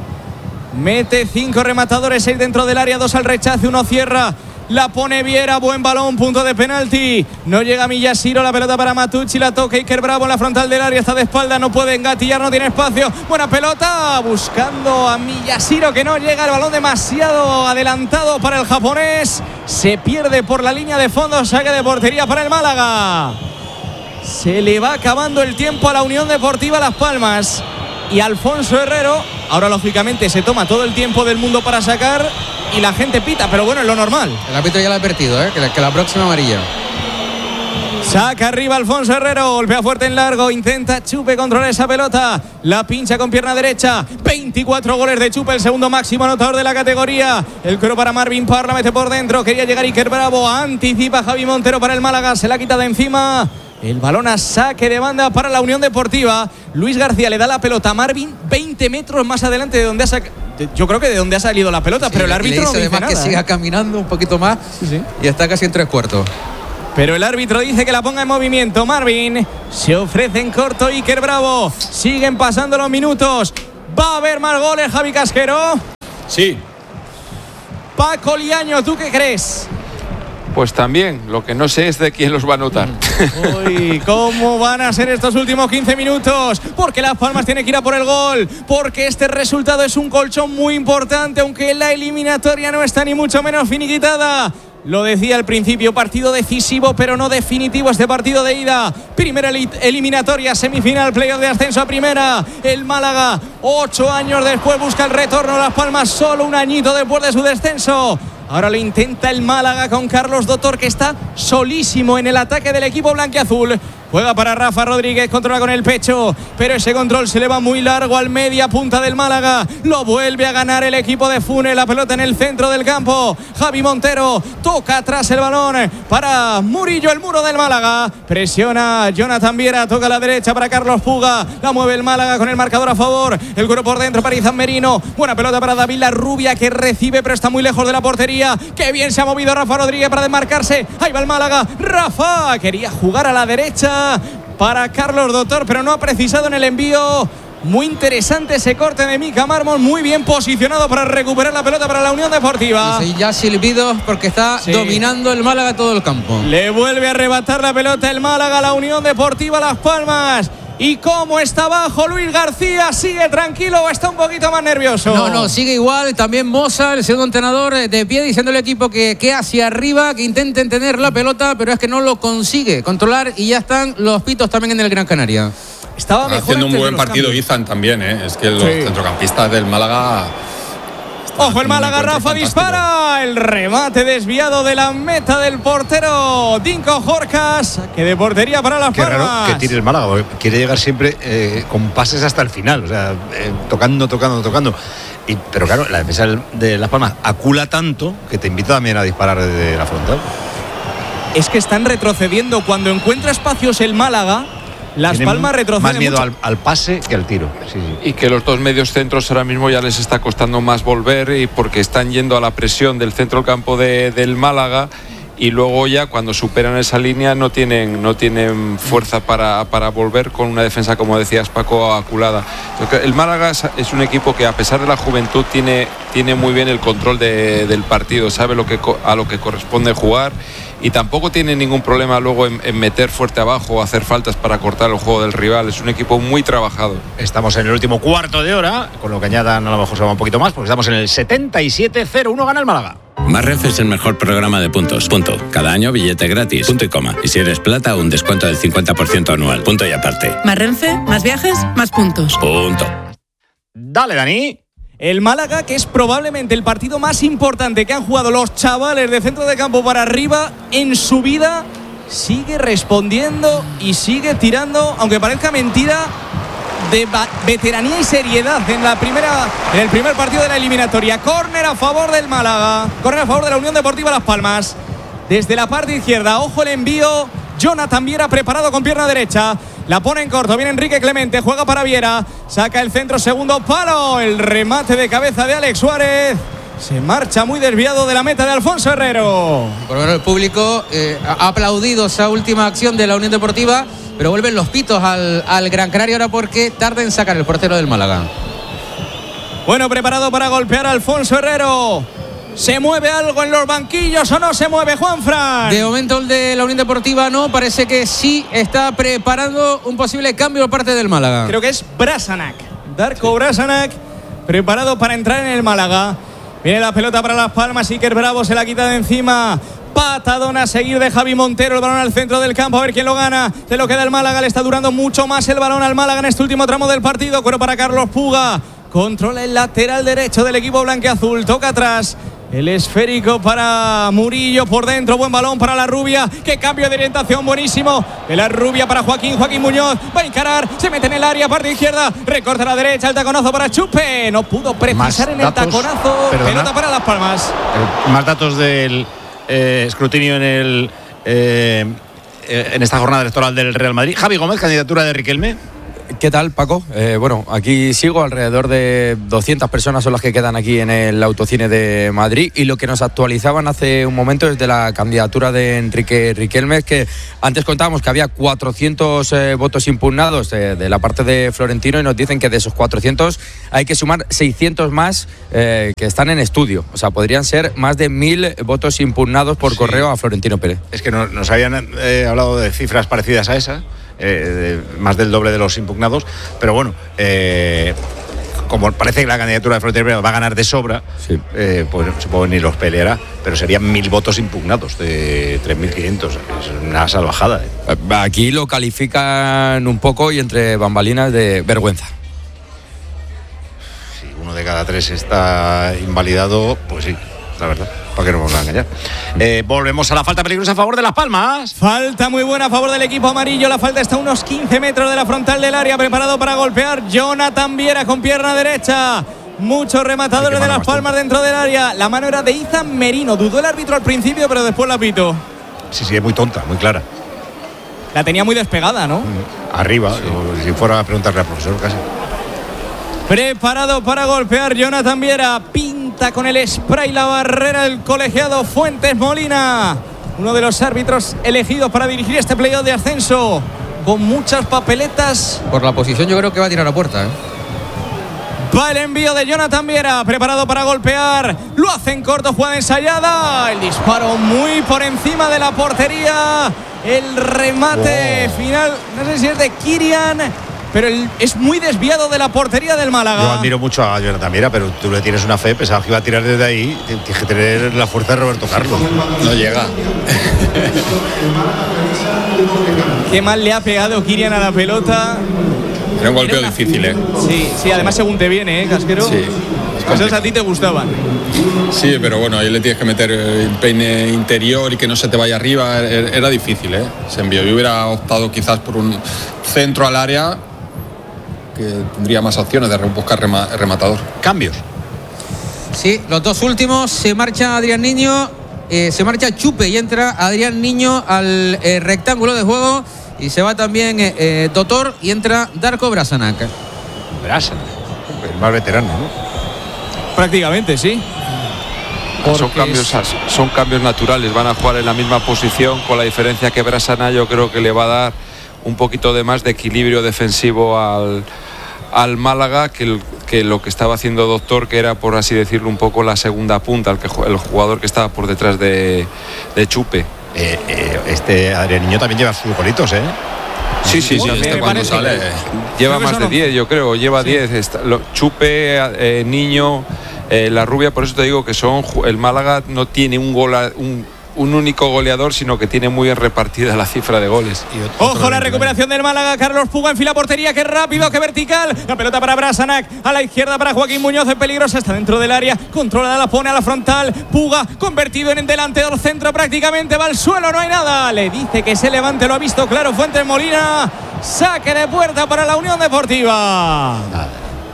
Mete cinco rematadores, seis dentro del área, dos al rechace, uno cierra. La pone Viera, buen balón, punto de penalti. No llega Miyashiro, la pelota para Matucci, la toca Iker Bravo en la frontal del área, está de espalda, no puede engatillar, no tiene espacio. Buena pelota, buscando a Miyashiro que no llega, el balón demasiado adelantado para el japonés. Se pierde por la línea de fondo, saque de portería para el Málaga. Se le va acabando el tiempo a la Unión Deportiva Las Palmas. Y Alfonso Herrero, ahora lógicamente se toma todo el tiempo del mundo para sacar y la gente pita, pero bueno, es lo normal. El árbitro ya lo ha advertido, ¿eh? que, la, que la próxima amarilla. Saca arriba Alfonso Herrero, golpea fuerte en largo, intenta Chupe controlar esa pelota, la pincha con pierna derecha. Veinticuatro goles de Chupe, el segundo máximo anotador de la categoría. El coro para Marvin Parr, la mete por dentro, quería llegar Iker Bravo, anticipa Javi Montero para el Málaga, se la quita de encima. El balón a saque de banda para la Unión Deportiva. Luis García le da la pelota a Marvin veinte metros más adelante de donde ha sacado. Yo creo que de donde ha salido la pelota, sí, pero el árbitro no dice nada. Que siga caminando un poquito más, sí, sí. Y está casi en tres cuartos. Pero el árbitro dice que la ponga en movimiento. Marvin se ofrece en corto. Iker Bravo. Siguen pasando los minutos. ¿Va a haber más goles, Javi Casquero? Sí. Paco Liaño, ¿tú qué crees? Pues también, lo que no sé es de quién los va a anotar. Uy, ¿cómo van a ser estos últimos quince minutos? Porque Las Palmas tiene que ir a por el gol. Porque este resultado es un colchón muy importante, aunque la eliminatoria no está ni mucho menos finiquitada. Lo decía al principio, partido decisivo pero no definitivo este partido de ida. Primera eliminatoria, semifinal, playoff de ascenso a primera. El Málaga, ocho años después, busca el retorno. Las Palmas, solo un añito después de su descenso. Ahora lo intenta el Málaga con Carlos Dotor, que está solísimo en el ataque del equipo blanquiazul. Juega para Rafa Rodríguez, controla con el pecho, pero ese control se le va muy largo al media punta del Málaga. Lo vuelve a ganar el equipo de Funes, la pelota en el centro del campo. Javi Montero toca atrás el balón para Murillo, el muro del Málaga. Presiona Jonathan Viera, toca a la derecha para Carlos Puga. La mueve el Málaga con el marcador a favor. El cuero por dentro para Izan Merino. Buena pelota para David Larrubia, que recibe pero está muy lejos de la portería. Qué bien se ha movido Rafa Rodríguez para desmarcarse. Ahí va el Málaga. Rafa quería jugar a la derecha para Carlos Dotor, pero no ha precisado en el envío. Muy interesante ese corte de Mika Mármol, muy bien posicionado para recuperar la pelota para la Unión Deportiva. Y ya silbidos porque está sí. dominando el Málaga todo el campo. Le vuelve a arrebatar la pelota el Málaga a la Unión Deportiva Las Palmas. ¿Y cómo está abajo Luis García? ¿Sigue tranquilo o está un poquito más nervioso? No, no, sigue igual. También Moza, el segundo entrenador, de pie, diciendo al equipo que, que hacia arriba, que intenten tener la pelota, pero es que no lo consigue controlar y ya están los pitos también en el Gran Canaria. Estaba mejor haciendo un buen partido cambios. Izan también, ¿eh? Es que los sí. centrocampistas del Málaga... Ojo el Málaga, Rafa dispara, el remate desviado de la meta del portero Dinko Jorcas, que de portería para Las Palmas. Qué raro que tire el Málaga, porque quiere llegar siempre eh, con pases hasta el final, o sea, eh, tocando, tocando, tocando. Y, pero claro, la defensa de Las Palmas acula tanto que te invita también a disparar desde la frontal. Es que están retrocediendo cuando encuentra espacios el Málaga. Las Palmas retroceden más miedo al, al pase que al tiro. Sí, sí. Y que los dos medios centros ahora mismo ya les está costando más volver, y porque están yendo a la presión del centro del campo de, del Málaga, y luego ya cuando superan esa línea no tienen, no tienen fuerza para, para volver con una defensa, como decías Paco, aculada. El Málaga es un equipo que, a pesar de la juventud, tiene, tiene muy bien el control de, del partido, sabe lo que, a lo que corresponde jugar, y tampoco tiene ningún problema luego en, en meter fuerte abajo o hacer faltas para cortar el juego del rival. Es un equipo muy trabajado. Estamos en el último cuarto de hora, con lo que añadan a lo mejor se va un poquito más, porque estamos en el setenta y siete cero uno, gana el Málaga. Más Renfe es el mejor programa de puntos. Punto. Cada año billete gratis. Punto y coma. Y si eres plata, un descuento del cincuenta por ciento anual. Punto y aparte. Más Renfe, más viajes, más puntos. Punto. Dale, Dani. El Málaga, que es probablemente el partido más importante que han jugado los chavales de centro de campo para arriba en su vida, sigue respondiendo y sigue tirando, aunque parezca mentira, de veteranía y seriedad en la primera en el primer partido de la eliminatoria. Córner a favor del Málaga, córner a favor de la Unión Deportiva Las Palmas. Desde la parte izquierda, ojo el envío. Jonathan Viera preparado con pierna derecha. La pone en corto, viene Enrique Clemente, juega para Viera, saca el centro, segundo palo, el remate de cabeza de Alex Suárez. Se marcha muy desviado de la meta de Alfonso Herrero. Por lo menos el público eh, ha aplaudido esa última acción de la Unión Deportiva, pero vuelven los pitos al, al Gran Canaria ahora porque tarda en sacar el portero del Málaga. Bueno, preparado para golpear a Alfonso Herrero. ¿Se mueve algo en los banquillos o no se mueve, Juanfran? De momento el de la Unión Deportiva no, parece que sí está preparando un posible cambio por parte del Málaga. Creo que es Brasanac, Darko Brasanac, preparado para entrar en el Málaga. Viene la pelota para Las Palmas, Iker Bravo se la quita de encima. Patadón a seguir de Javi Montero, el balón al centro del campo, a ver quién lo gana. Se lo queda el Málaga, le está durando mucho más el balón al Málaga en este último tramo del partido. Cuero para Carlos Puga. Controla el lateral derecho del equipo blanqueazul. Toca atrás. El esférico para Murillo por dentro, buen balón para la Rubia, que cambio de orientación buenísimo de la Rubia para Joaquín, Joaquín Muñoz, va a encarar, se mete en el área, parte izquierda, recorta a la derecha, el taconazo para Chupe, no pudo precisar en el taconazo, perdona, pelota para Las Palmas. Eh, más datos del eh, escrutinio en el eh, en esta jornada electoral del Real Madrid. Javi Gómez, candidatura de Riquelme. ¿Qué tal, Paco? Eh, bueno, aquí sigo, alrededor de doscientas personas son las que quedan aquí en el Autocine de Madrid, y lo que nos actualizaban hace un momento es de la candidatura de Enrique Riquelme, que antes contábamos que había cuatrocientos eh, votos impugnados de, de la parte de Florentino, y nos dicen que de esos cuatrocientos hay que sumar seiscientos más eh, que están en estudio, o sea, podrían ser más de mil votos impugnados por sí. correo a Florentino Pérez. Es que no, nos habían eh, hablado de cifras parecidas a esa. Eh, de, más del doble de los impugnados, pero bueno, eh, como parece que la candidatura de Florentino va a ganar de sobra, sí. eh, pues supongo que ni los peleará, pero serían mil votos impugnados de tres mil quinientos, es una salvajada. ¿eh? Aquí lo califican un poco, y entre bambalinas, de vergüenza. Si uno de cada tres está invalidado, pues sí, la verdad. ¿Para qué nos vamos a engañar? Eh, volvemos a la falta peligrosa a favor de Las Palmas. Falta muy buena a favor del equipo amarillo. La falta está a unos quince metros de la frontal del área. Preparado para golpear Jonathan Viera con pierna derecha. Muchos rematadores de Las Palmas dentro del área. La mano era de Izan Merino. Dudó el árbitro al principio, pero después la pitó. Sí, sí, es muy tonta, muy clara. La tenía muy despegada, ¿no? Arriba, sí. Si fuera a preguntarle al profesor casi. Preparado para golpear Jonathan Viera. Pinta con el spray la barrera el colegiado Fuentes Molina, uno de los árbitros elegidos para dirigir este playoff de ascenso, con muchas papeletas. Por la posición yo creo que va a tirar a puerta, ¿eh? Va el envío de Jonathan Viera, preparado para golpear. Lo hace en corto, jugada ensayada. El disparo muy por encima de la portería. El remate wow. final, no sé si es de Kirian, pero el, es muy desviado de la portería del Málaga. Yo admiro mucho a Jonathan Viera, pero tú le tienes una fe, pensaba que iba a tirar desde ahí. Tienes que tener la fuerza de Roberto Carlos. No llega. Qué mal le ha pegado Kirian a la pelota. Era un golpeo una... difícil, ¿eh? Sí, sí, además según te viene, ¿eh, Casquero? Sí. Esos a ti te gustaban. Sí, pero bueno, ahí le tienes que meter el peine interior y que no se te vaya arriba. Era difícil, ¿eh? Se envió. Yo hubiera optado quizás por un centro al área, que tendría más opciones de buscar rema, rematador. Cambios. Sí, los dos últimos. Se marcha Adrián Niño, eh, se marcha Chupe y entra Adrián Niño al eh, rectángulo de juego. Y se va también eh, eh, Totor y entra Darko Brasanac. Brasanac, el más veterano, ¿no? Prácticamente, sí. Son cambios, son cambios naturales. Van a jugar en la misma posición, con la diferencia que Brasanac yo creo que le va a dar un poquito de más de equilibrio defensivo al, al Málaga que, el, que lo que estaba haciendo Doctor, que era, por así decirlo, un poco la segunda punta, el, que, el jugador que estaba por detrás de, de Chupe. Eh, eh, este Adrián Niño también lleva sus golitos, ¿eh? Sí, sí, sí. Este cuando sale, lleva más de diez, yo creo. Lleva diez. Sí. Chupe, eh, Niño, eh, la Rubia. Por eso te digo que son. El Málaga no tiene un gol, un, un único goleador, sino que tiene muy bien repartida la cifra de goles. Ojo, la recuperación del Málaga. Carlos Puga en fila portería. Qué rápido, qué vertical. La pelota para Brasanac. A la izquierda para Joaquín Muñoz. Es peligrosa. Está dentro del área. Controla, la pone a la frontal. Puga convertido en el delantero centro prácticamente. Va al suelo. No hay nada. Le dice que se levante. Lo ha visto claro Fuentes Molina. Saque de puerta para la Unión Deportiva. Nada.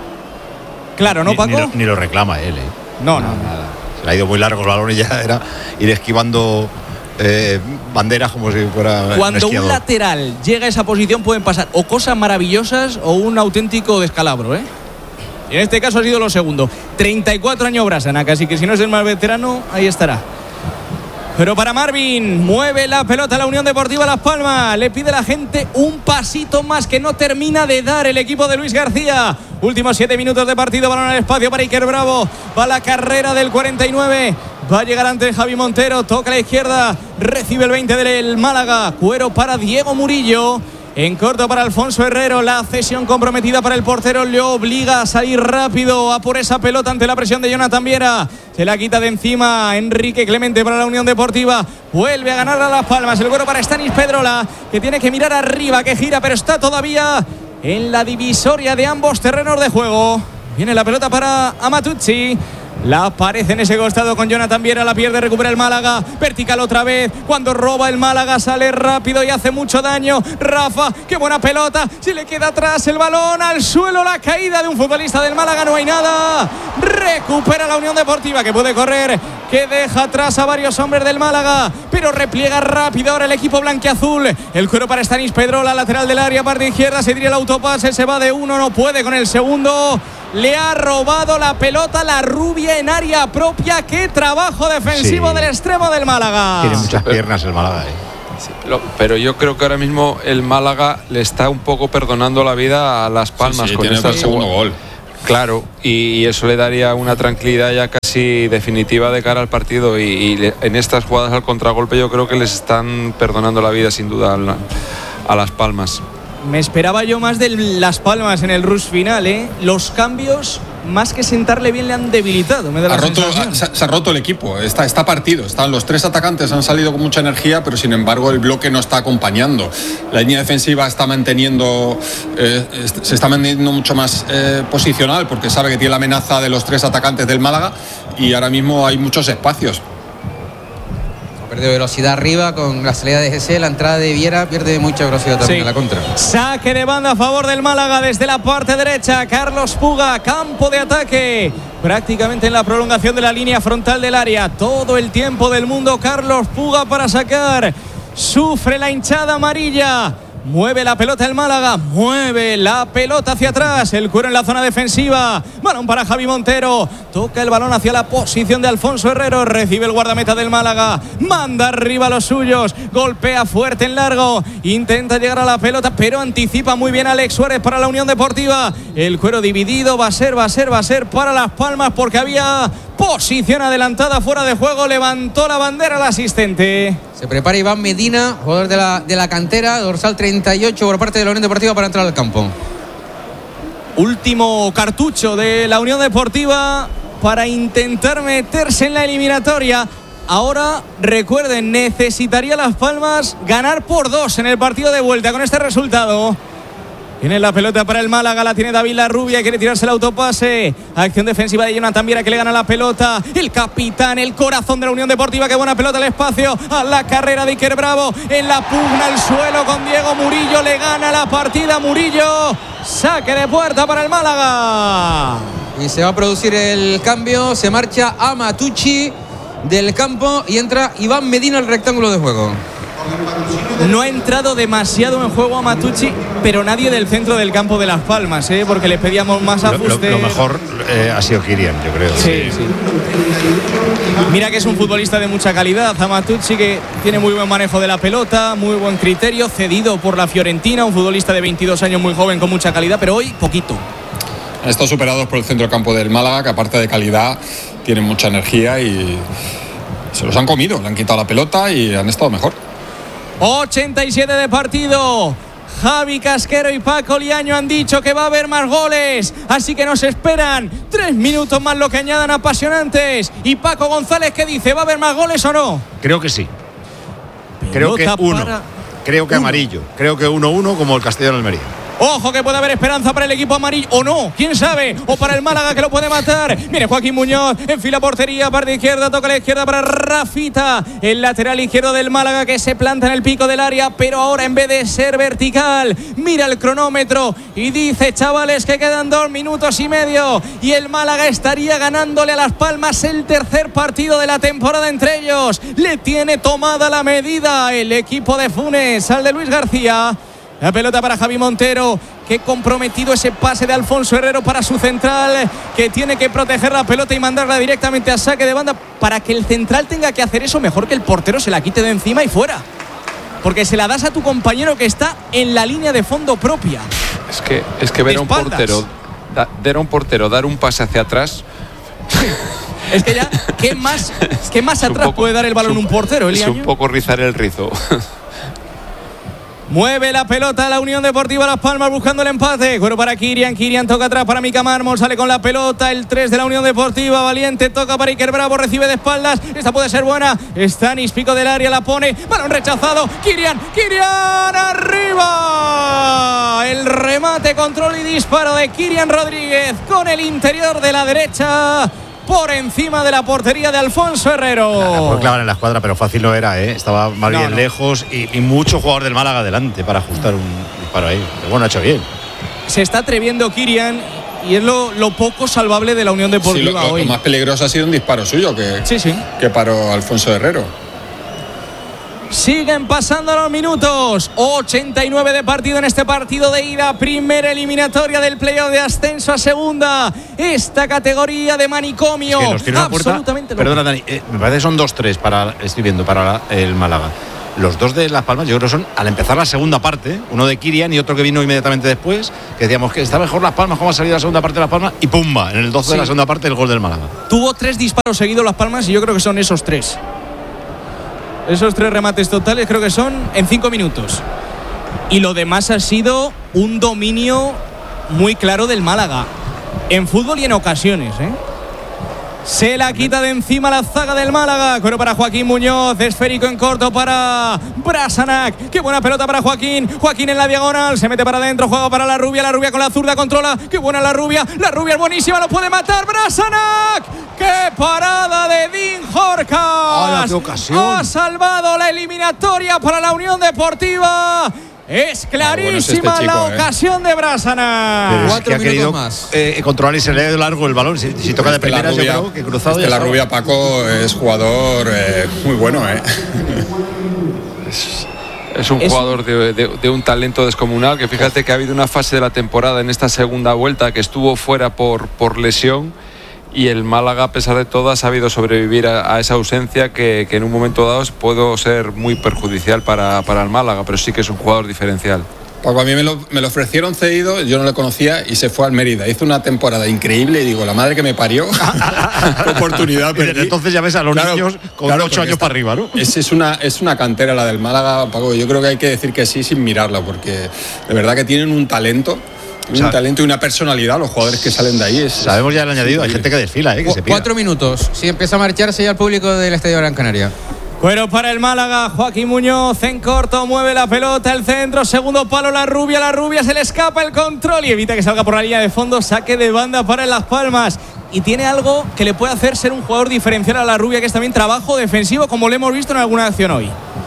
Claro, ¿no, Paco? Ni, ni, lo, ni lo reclama él, ¿eh? No, no, no. Nada. Se le ha ido muy largo el balón y ya era ir esquivando eh, banderas como si fuera. Cuando un, un lateral llega a esa posición pueden pasar o cosas maravillosas o un auténtico descalabro, ¿eh? Y en este caso ha sido lo segundo. treinta y cuatro años Brasanac, así que si no es el más veterano, ahí estará. Pero para Marvin, mueve la pelota a la Unión Deportiva Las Palmas. Le pide a la gente un pasito más que no termina de dar el equipo de Luis García. Últimos siete minutos de partido, balón al espacio para Iker Bravo. Va la carrera del cuarenta y nueve. Va a llegar ante Javi Montero. Toca a la izquierda. Recibe el veinte del Málaga. Cuero para Diego Murillo. En corto para Alfonso Herrero. La cesión comprometida para el portero le obliga a salir rápido a por esa pelota ante la presión de Jonathan Viera. Se la quita de encima Enrique Clemente para la Unión Deportiva. Vuelve a ganar a Las Palmas. El cuero para Stanis Pedrola, que tiene que mirar arriba, que gira, pero está todavía en la divisoria de ambos terrenos de juego. Viene la pelota para Amatuzzi. La aparece en ese costado con Jonathan Viera, la pierde, recupera el Málaga, vertical otra vez, cuando roba el Málaga sale rápido y hace mucho daño. Rafa, qué buena pelota, se le queda atrás el balón, al suelo la caída de un futbolista del Málaga, no hay nada. Recupera la Unión Deportiva que puede correr, que deja atrás a varios hombres del Málaga, pero repliega rápido ahora el equipo blanquiazul. El cuero para Stanis Pedrola, lateral del área, parte izquierda, se tira el autopase, se va de uno, no puede con el segundo. Le ha robado la pelota la rubia en área propia. Qué trabajo defensivo sí. del extremo del Málaga. Tiene muchas piernas el Málaga, ¿eh? Sí, lo, pero yo creo que ahora mismo el Málaga le está un poco perdonando la vida a Las Palmas sí, sí, con tiene el segundo gol. Claro, y, y eso le daría una tranquilidad ya casi definitiva de cara al partido. Y, y le, en estas jugadas al contragolpe yo creo que les están perdonando la vida sin duda a, a Las Palmas. Me esperaba yo más de Las Palmas en el rush final, ¿eh? Los cambios, más que sentarle bien, le han debilitado. Me da la ha roto, sensación. se, se ha roto el equipo, está, está partido. Están los tres atacantes, han salido con mucha energía, pero sin embargo el bloque no está acompañando. La línea defensiva está manteniendo, eh, se está manteniendo mucho más eh, posicional, porque sabe que tiene la amenaza de los tres atacantes del Málaga y ahora mismo hay muchos espacios. Pierde velocidad arriba con la salida de G C, la entrada de Viera pierde mucha velocidad también sí. en la contra. Saque de banda a favor del Málaga desde la parte derecha. Carlos Puga, campo de ataque. Prácticamente en la prolongación de la línea frontal del área. Todo el tiempo del mundo Carlos Puga para sacar. Sufre la hinchada amarilla. Mueve la pelota el Málaga, mueve la pelota hacia atrás, el cuero en la zona defensiva, balón para Javi Montero, toca el balón hacia la posición de Alfonso Herrero, recibe el guardameta del Málaga, manda arriba a los suyos, golpea fuerte en largo, intenta llegar a la pelota, pero anticipa muy bien Alex Suárez para la Unión Deportiva, el cuero dividido, va a ser, va a ser, va a ser para Las Palmas porque había posición adelantada fuera de juego, levantó la bandera el asistente. Se prepara Iván Medina, jugador de la, de la cantera, dorsal treinta y ocho por parte de la Unión Deportiva para entrar al campo. Último cartucho de la Unión Deportiva para intentar meterse en la eliminatoria. Ahora, recuerden, necesitaría Las Palmas ganar por dos en el partido de vuelta con este resultado. Tiene la pelota para el Málaga, la tiene David Larrubia, quiere tirarse el autopase. Acción defensiva de Jonathan Viera que le gana la pelota. El capitán, el corazón de la Unión Deportiva, qué buena pelota al espacio. A la carrera de Iker Bravo, en la pugna al suelo con Diego Murillo, le gana la partida Murillo. Saque de puerta para el Málaga. Y se va a producir el cambio, se marcha Amatucci del campo y entra Iván Medina al rectángulo de juego. No ha entrado demasiado en juego a Matucci, pero nadie del centro del campo de Las Palmas, ¿eh? Porque les pedíamos más ajuste. Lo, lo, lo mejor eh, ha sido Kirian, yo creo. Sí, sí. Mira que es un futbolista de mucha calidad, a Matucci, que tiene muy buen manejo de la pelota, muy buen criterio, cedido por la Fiorentina, un futbolista de veintidós años muy joven con mucha calidad, pero hoy poquito. Han estado superados por el centro del campo del Málaga, que aparte de calidad tienen mucha energía y se los han comido, le han quitado la pelota y han estado mejor. ochenta y siete de partido. Javi Casquero y Paco Liaño han dicho que va a haber más goles, así que nos esperan tres minutos más, lo que añadan apasionantes. Y Paco González, ¿qué dice? ¿Va a haber más goles o no? Creo que sí. Creo que uno. Para... Creo que uno. Amarillo. Creo que uno uno como el Castellón Almería. Ojo que puede haber esperanza para el equipo amarillo, o no, quién sabe, o para el Málaga que lo puede matar. Viene Joaquín Muñoz, enfila portería, parte izquierda, toca a la izquierda para Rafita, el lateral izquierdo del Málaga que se planta en el pico del área, pero ahora en vez de ser vertical, mira el cronómetro y dice, chavales, que quedan dos minutos y medio y el Málaga estaría ganándole a Las Palmas el tercer partido de la temporada entre ellos. Le tiene tomada la medida el equipo de Funes al de Luis García. La pelota para Javi Montero, que comprometido ese pase de Alfonso Herrero para su central, que tiene que proteger la pelota y mandarla directamente a saque de banda. Para que el central tenga que hacer eso, mejor que el portero se la quite de encima y fuera. Porque se la das a tu compañero que está en la línea de fondo propia. Es que, es que ver a un portero, da, ver a un portero dar un pase hacia atrás. Es que ya, ¿qué más, qué más atrás poco, puede dar el balón un, un portero? Es un poco rizar el rizo. Mueve la pelota la Unión Deportiva Las Palmas buscando el empate. Cuero para Kirian. Kirian toca atrás para Mika Mármol. Sale con la pelota. El tres de la Unión Deportiva. Valiente toca para Iker Bravo. Recibe de espaldas. Esta puede ser buena. Stanis, pico del área. La pone. Balón rechazado. Kirian. Kirian arriba. El remate, control y disparo de Kirian Rodríguez con el interior de la derecha. por encima de la portería de Alfonso Herrero. Claro, puede clavar en la escuadra, pero fácil no era, ¿eh? Estaba más No, bien no. lejos y, y mucho jugador del Málaga adelante para ajustar un disparo ahí. Pero bueno, ha hecho bien. Se está atreviendo Kirian y es lo, lo poco salvable de la Unión Sí, Deportiva lo, lo, hoy. lo más peligroso ha sido un disparo suyo que, sí, sí. que paró Alfonso Herrero. Siguen pasando los minutos. ochenta y nueve de partido en este partido de ida. Primera eliminatoria del playoff de ascenso a segunda. Esta categoría de manicomio. Es que los tiros a puerta, absolutamente perdona, Dani, eh, me parece que son dos tres para, estoy viendo, para la- el Málaga. Los dos de Las Palmas, yo creo que son al empezar la segunda parte, uno de Kirian y otro que vino inmediatamente después, que decíamos que está mejor Las Palmas, cómo ha salido la segunda parte de Las Palmas, y pumba, en el doce Sí. de la segunda parte el gol del Málaga. Tuvo tres disparos seguidos Las Palmas y yo creo que son esos tres. Esos tres remates totales creo que son en cinco minutos. Y lo demás ha sido un dominio muy claro del Málaga. En fútbol y en ocasiones, ¿eh? Se la quita de encima la zaga del Málaga. Cuero para Joaquín Muñoz. Esférico en corto para Brasanac. Qué buena pelota para Joaquín. Joaquín en la diagonal. Se mete para adentro. Juega para la Rubia. La Rubia con la zurda controla. Qué buena la Rubia. La Rubia es buenísima. Lo puede matar Brasanac. ¡Qué parada de Dean Horcas! ¡Hala, qué ocasión! Ha salvado la eliminatoria para la Unión Deportiva. Es clarísima bueno es este chico, la ¿eh? ocasión de Brasanac. Pero es Cuatro que ha minutos querido más. eh, controlar y se le ha ido largo el balón. Si, si toca de Este la primera, yo Rubia, creo que cruzado este ya la está. Rubia Paco es jugador eh, muy bueno, ¿eh? Es un Es- jugador de, de- de un talento descomunal, que fíjate que ha habido una fase de la temporada en esta segunda vuelta que estuvo fuera por, por lesión, y el Málaga, a pesar de todo, ha sabido sobrevivir a, a esa ausencia que, que en un momento dado puede ser muy perjudicial para, para el Málaga, pero sí que es un jugador diferencial. Paco, a mí me lo, me lo ofrecieron cedido, yo no lo conocía y se fue al Mérida. Hizo una temporada increíble y digo, la madre que me parió. Qué oportunidad Y desde perdí. entonces ya ves a los Claro, niños con claro, ocho porque años está- para arriba, ¿no? Es, es, una, es una cantera la del Málaga, Paco. Yo creo que hay que decir que sí sin mirarla, porque de verdad que tienen un talento, un O sea, talento y una personalidad, los jugadores que salen de ahí. Es, Sabemos ya el añadido, hay gente que desfila, ¿eh? Que se pira. Cuatro minutos. Si empieza a marcharse ya el público del Estadio Gran Canaria. Cuero para el Málaga, Joaquín Muñoz en corto, mueve la pelota, el centro, segundo palo, la Rubia, la Rubia, se le escapa el control y evita que salga por la línea de fondo, saque de banda para Las Palmas. Y tiene algo que le puede hacer ser un jugador diferencial a la Rubia, que es también trabajo defensivo, como lo hemos visto en alguna acción hoy.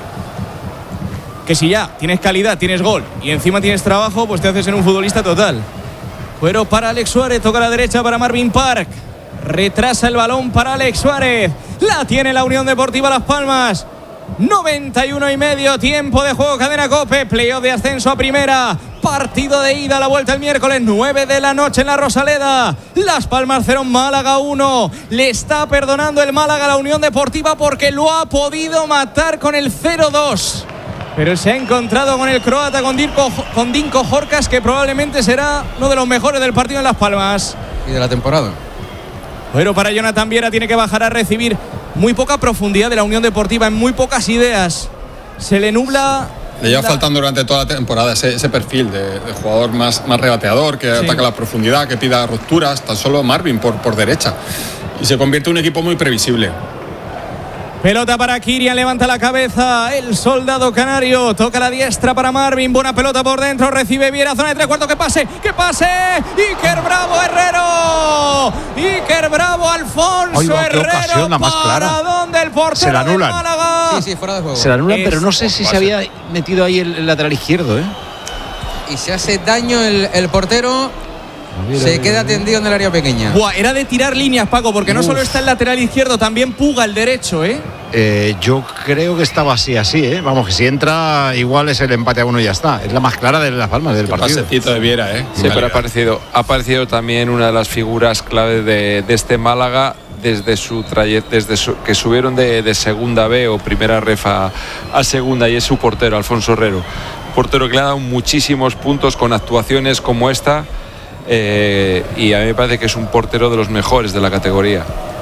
Que si ya tienes calidad, tienes gol y encima tienes trabajo, pues te haces ser un futbolista total. Cuero para Alex Suárez, toca a la derecha para Marvin Park. Retrasa el balón para Alex Suárez. La tiene la Unión Deportiva Las Palmas. noventa y uno y medio, tiempo de juego, cadena COPE, playoff de ascenso a primera. Partido de ida a la vuelta el miércoles, nueve de la noche en la Rosaleda. Las Palmas cero, Málaga uno. Le está perdonando el Málaga a la Unión Deportiva porque lo ha podido matar con el cero dos. Pero se ha encontrado con el croata, con Dinko, con Dinko Horcas, que probablemente será uno de los mejores del partido en Las Palmas. Y de la temporada. Pero para Jonathan Viera tiene que bajar a recibir. Muy poca profundidad de la Unión Deportiva, en muy pocas ideas. Se le nubla. Le lleva la- faltando durante toda la temporada ese, ese perfil de, de jugador más, más regateador, que Sí. ataca la profundidad, que pida rupturas, tan solo Marvin por, por derecha. Y se convierte en un equipo muy previsible. Pelota para Kirian, levanta la cabeza el soldado canario, toca la diestra para Marvin, buena pelota por dentro, recibe Viera, zona de tres cuartos, que pase, que pase, Iker Bravo Herrero, Iker Bravo Alfonso Ay, va, qué Herrero, ocasión la más clara. para donde el portero Se la del anulan. Málaga. Sí, sí, fuera de juego. Se la anulan, Es- pero no sé si se había metido ahí el, el lateral izquierdo, ¿eh? Y se hace daño el, el portero. Se queda tendido en el área pequeña. Buah, era de tirar líneas, Paco, porque no Uf. solo está el lateral izquierdo, también puga el derecho, ¿eh? Eh, yo creo que estaba así, así, ¿eh? Vamos, que si entra, igual es el empate a uno y ya está. Es la más clara de Las Palmas del Qué partido. pasecito de Viera, ¿eh? Sí, pero ha aparecido, ha aparecido también una de las figuras clave de, de este Málaga desde su trayecto, desde su- que subieron de, de segunda B o primera ref a, a segunda, y es su portero, Alfonso Herrero. Portero que le ha dado muchísimos puntos con actuaciones como esta, eh, y a mí me parece que es un portero de los mejores de la categoría.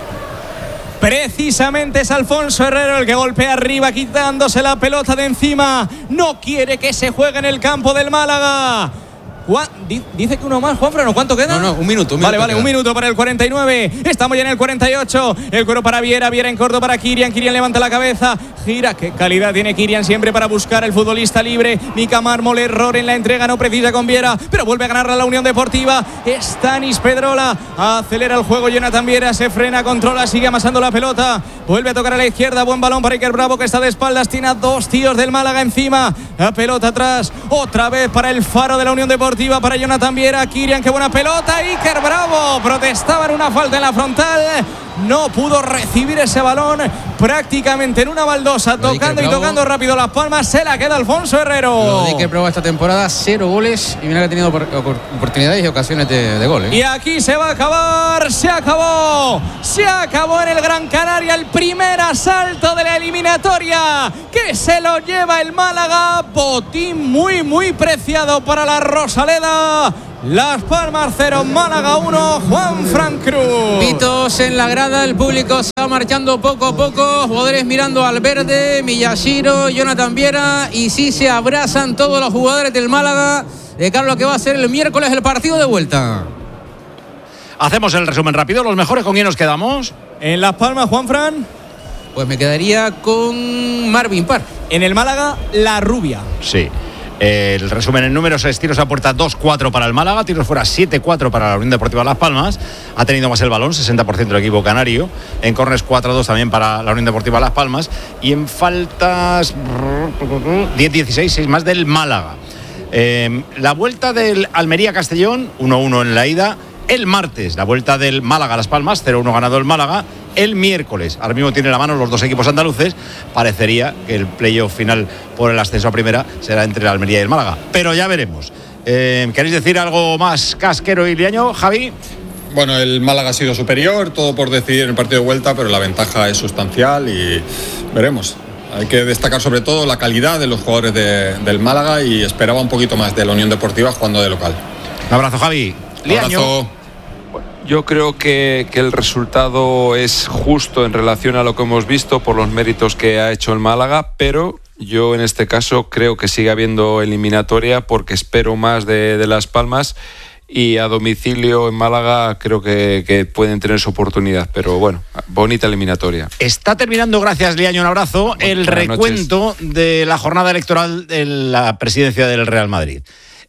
Precisamente es Alfonso Herrero el que golpea arriba, quitándose la pelota de encima. No quiere que se juegue en el campo del Málaga. Juan, dice que uno más, Juanfran, ¿o cuánto queda? No, no, un minuto. Un vale, minuto vale, queda. un minuto para el cuarenta y nueve. Estamos ya en el cuarenta y ocho. El cuero para Viera, Viera en corto para Kirian. Kirian levanta la cabeza, gira. Qué calidad tiene Kirian siempre para buscar el futbolista libre. Mica Mármol, error en la entrega, no precisa con Viera, pero vuelve a ganarla la Unión Deportiva. Stanis Pedrola acelera el juego. Jonathan Viera se frena, controla, sigue amasando la pelota. Vuelve a tocar a la izquierda. Buen balón para Iker Bravo, que está de espaldas. Tiene a dos tíos del Málaga encima. La pelota atrás. Otra vez para el faro de la Unión Deportiva, para Jonathan Viera. Kirian, qué buena pelota. Iker Bravo protestaba en una falta en la frontal. No pudo recibir ese balón prácticamente en una baldosa, tocando y tocando rápido las palmas. Se la queda Alfonso Herrero. Lo de Iker Bravo esta temporada, cero goles. Y mira que ha tenido oportunidades y ocasiones de, de gol, ¿eh? Y aquí se va a acabar. Se acabó. Se acabó en el Gran Canaria el primer asalto de la eliminatoria, que se lo lleva el Málaga. Botín muy, muy preciado para la Rosaleda. Las Palmas cero, Málaga uno, Juanfran Cruz. Pitos en la grada, el público se va marchando poco a poco. Jugadores mirando al verde, Miyashiro, Jonathan Viera. Y sí se abrazan todos los jugadores del Málaga de cara a lo que va a ser el miércoles el partido de vuelta. Hacemos el resumen rápido. ¿Los mejores con quién nos quedamos? En Las Palmas, Juanfran. Pues me quedaría con Marvin Parr. En el Málaga, La Rubia. Sí. El resumen en números es tiros a puerta dos cuatro para el Málaga, tiros fuera siete cuatro para la Unión Deportiva Las Palmas. Ha tenido más el balón, sesenta por ciento del equipo canario. En córners cuatro dos también para la Unión Deportiva Las Palmas. Y en faltas diez dieciséis, seis más del Málaga. Eh, la vuelta del Almería-Castellón, uno uno en la ida. El martes, la vuelta del Málaga a Las Palmas, cero uno ganado el Málaga. El miércoles, ahora mismo tiene la mano los dos equipos andaluces. Parecería que el playoff final por el ascenso a primera será entre el Almería y el Málaga, pero ya veremos. Eh, ¿Queréis decir algo más casquero y liaño, Javi? Bueno, el Málaga ha sido superior, todo por decidir en el partido de vuelta, pero la ventaja es sustancial y veremos. Hay que destacar sobre todo la calidad de los jugadores de, del Málaga, y esperaba un poquito más de la Unión Deportiva jugando de local. Un abrazo, Javi. Liaño. Abrazo. Yo creo que, que el resultado es justo en relación a lo que hemos visto por los méritos que ha hecho el Málaga, pero yo en este caso creo que sigue habiendo eliminatoria porque espero más de, de Las Palmas, y a domicilio en Málaga creo que, que pueden tener su oportunidad, pero bueno, bonita eliminatoria. Está terminando, gracias Liaño, un abrazo, bueno, el recuento noches. de la jornada electoral de la presidencia del Real Madrid.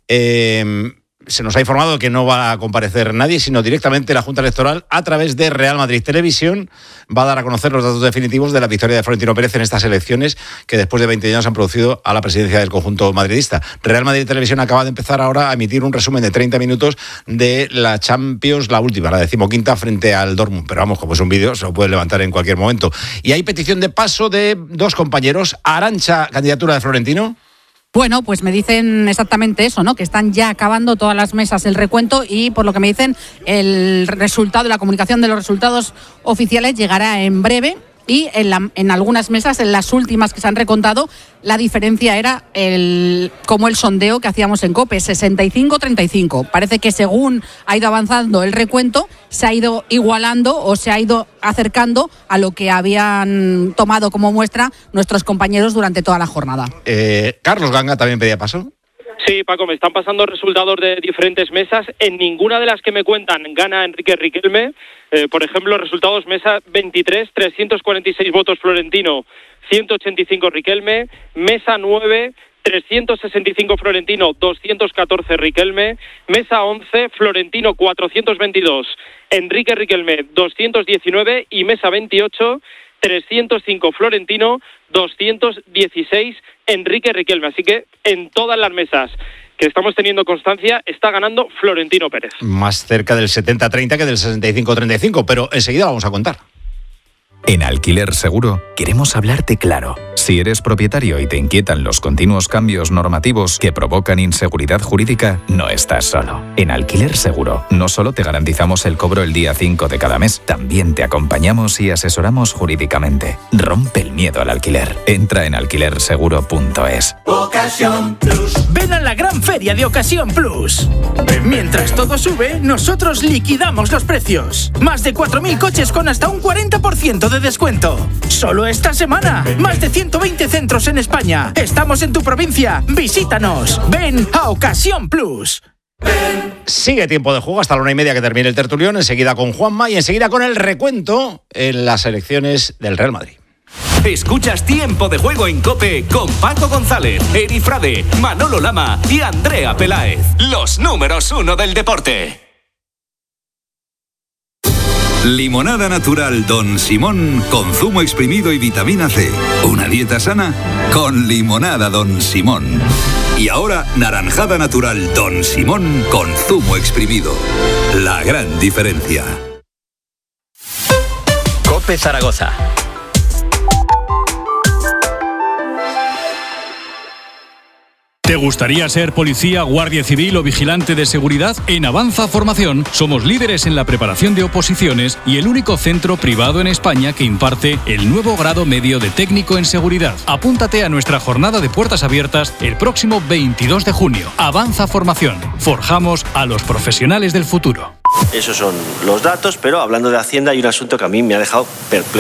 Eh... Se nos ha informado que no va a comparecer nadie, sino directamente la Junta Electoral, a través de Real Madrid Televisión, va a dar a conocer los datos definitivos de la victoria de Florentino Pérez en estas elecciones que después de veinte años han producido a la presidencia del conjunto madridista. Real Madrid Televisión acaba de empezar ahora a emitir un resumen de treinta minutos de la Champions, la última, la decimoquinta, frente al Dortmund. Pero vamos, como es un vídeo, se lo puede levantar en cualquier momento. Y hay petición de paso de dos compañeros. Arantxa, candidatura de Florentino. Bueno, pues me dicen exactamente eso, ¿no? Que están ya acabando todas las mesas el recuento, y por lo que me dicen, el resultado, la comunicación de los resultados oficiales llegará en breve. Y en, la, en algunas mesas, en las últimas que se han recontado, la diferencia era el, como el sondeo que hacíamos en COPE, sesenta y cinco treinta y cinco. Parece que según ha ido avanzando el recuento, se ha ido igualando o se ha ido acercando a lo que habían tomado como muestra nuestros compañeros durante toda la jornada. Eh, Carlos Ganga también pedía paso. Sí, Paco, me están pasando resultados de diferentes mesas. En ninguna de las que me cuentan gana Enrique Riquelme. Eh, por ejemplo, resultados mesa veintitrés, trescientos cuarenta y seis votos Florentino, ciento ochenta y cinco Riquelme. Mesa nueve, trescientos sesenta y cinco Florentino, doscientos catorce Riquelme. Mesa once, Florentino cuatrocientos veintidós, Enrique Riquelme doscientos diecinueve. Y mesa veintiocho, trescientos cinco Florentino, doscientos dieciséis Enrique Riquelme. Así que en todas las mesas que estamos teniendo constancia está ganando Florentino Pérez. Más cerca del setenta treinta que del sesenta y cinco treinta y cinco, pero enseguida vamos a contar. En Alquiler Seguro queremos hablarte claro. Si eres propietario y te inquietan los continuos cambios normativos que provocan inseguridad jurídica, no estás solo. En Alquiler Seguro no solo te garantizamos el cobro el día cinco de cada mes, también te acompañamos y asesoramos jurídicamente. Rompe el miedo al alquiler. Entra en alquiler seguro punto es. Ocasión Plus. Ven a la gran feria de Ocasión Plus. Mientras todo sube, nosotros liquidamos los precios. Más de cuatro mil coches con hasta un cuarenta por ciento de descuento. Solo esta semana. Más de ciento veinte centros en España. Estamos en tu provincia. Visítanos. Ven a Ocasión Plus. Sigue tiempo de juego hasta la una y media que termine el tertulión, enseguida con Juanma y enseguida con el recuento en las elecciones del Real Madrid. Escuchas Tiempo de Juego en COPE con Paco González, Eri Frade, Manolo Lama y Andrea Peláez. Los números uno del deporte. Limonada natural Don Simón con zumo exprimido y vitamina C. Una dieta sana con limonada Don Simón. Y ahora naranjada natural Don Simón con zumo exprimido. La gran diferencia. COPE Zaragoza. ¿Te gustaría ser policía, guardia civil o vigilante de seguridad? En Avanza Formación somos líderes en la preparación de oposiciones y el único centro privado en España que imparte el nuevo grado medio de técnico en seguridad. Apúntate a nuestra jornada de puertas abiertas el próximo veintidós de junio. Avanza Formación. Forjamos a los profesionales del futuro. Esos son los datos, pero hablando de Hacienda hay un asunto que a mí me ha dejado perplejo.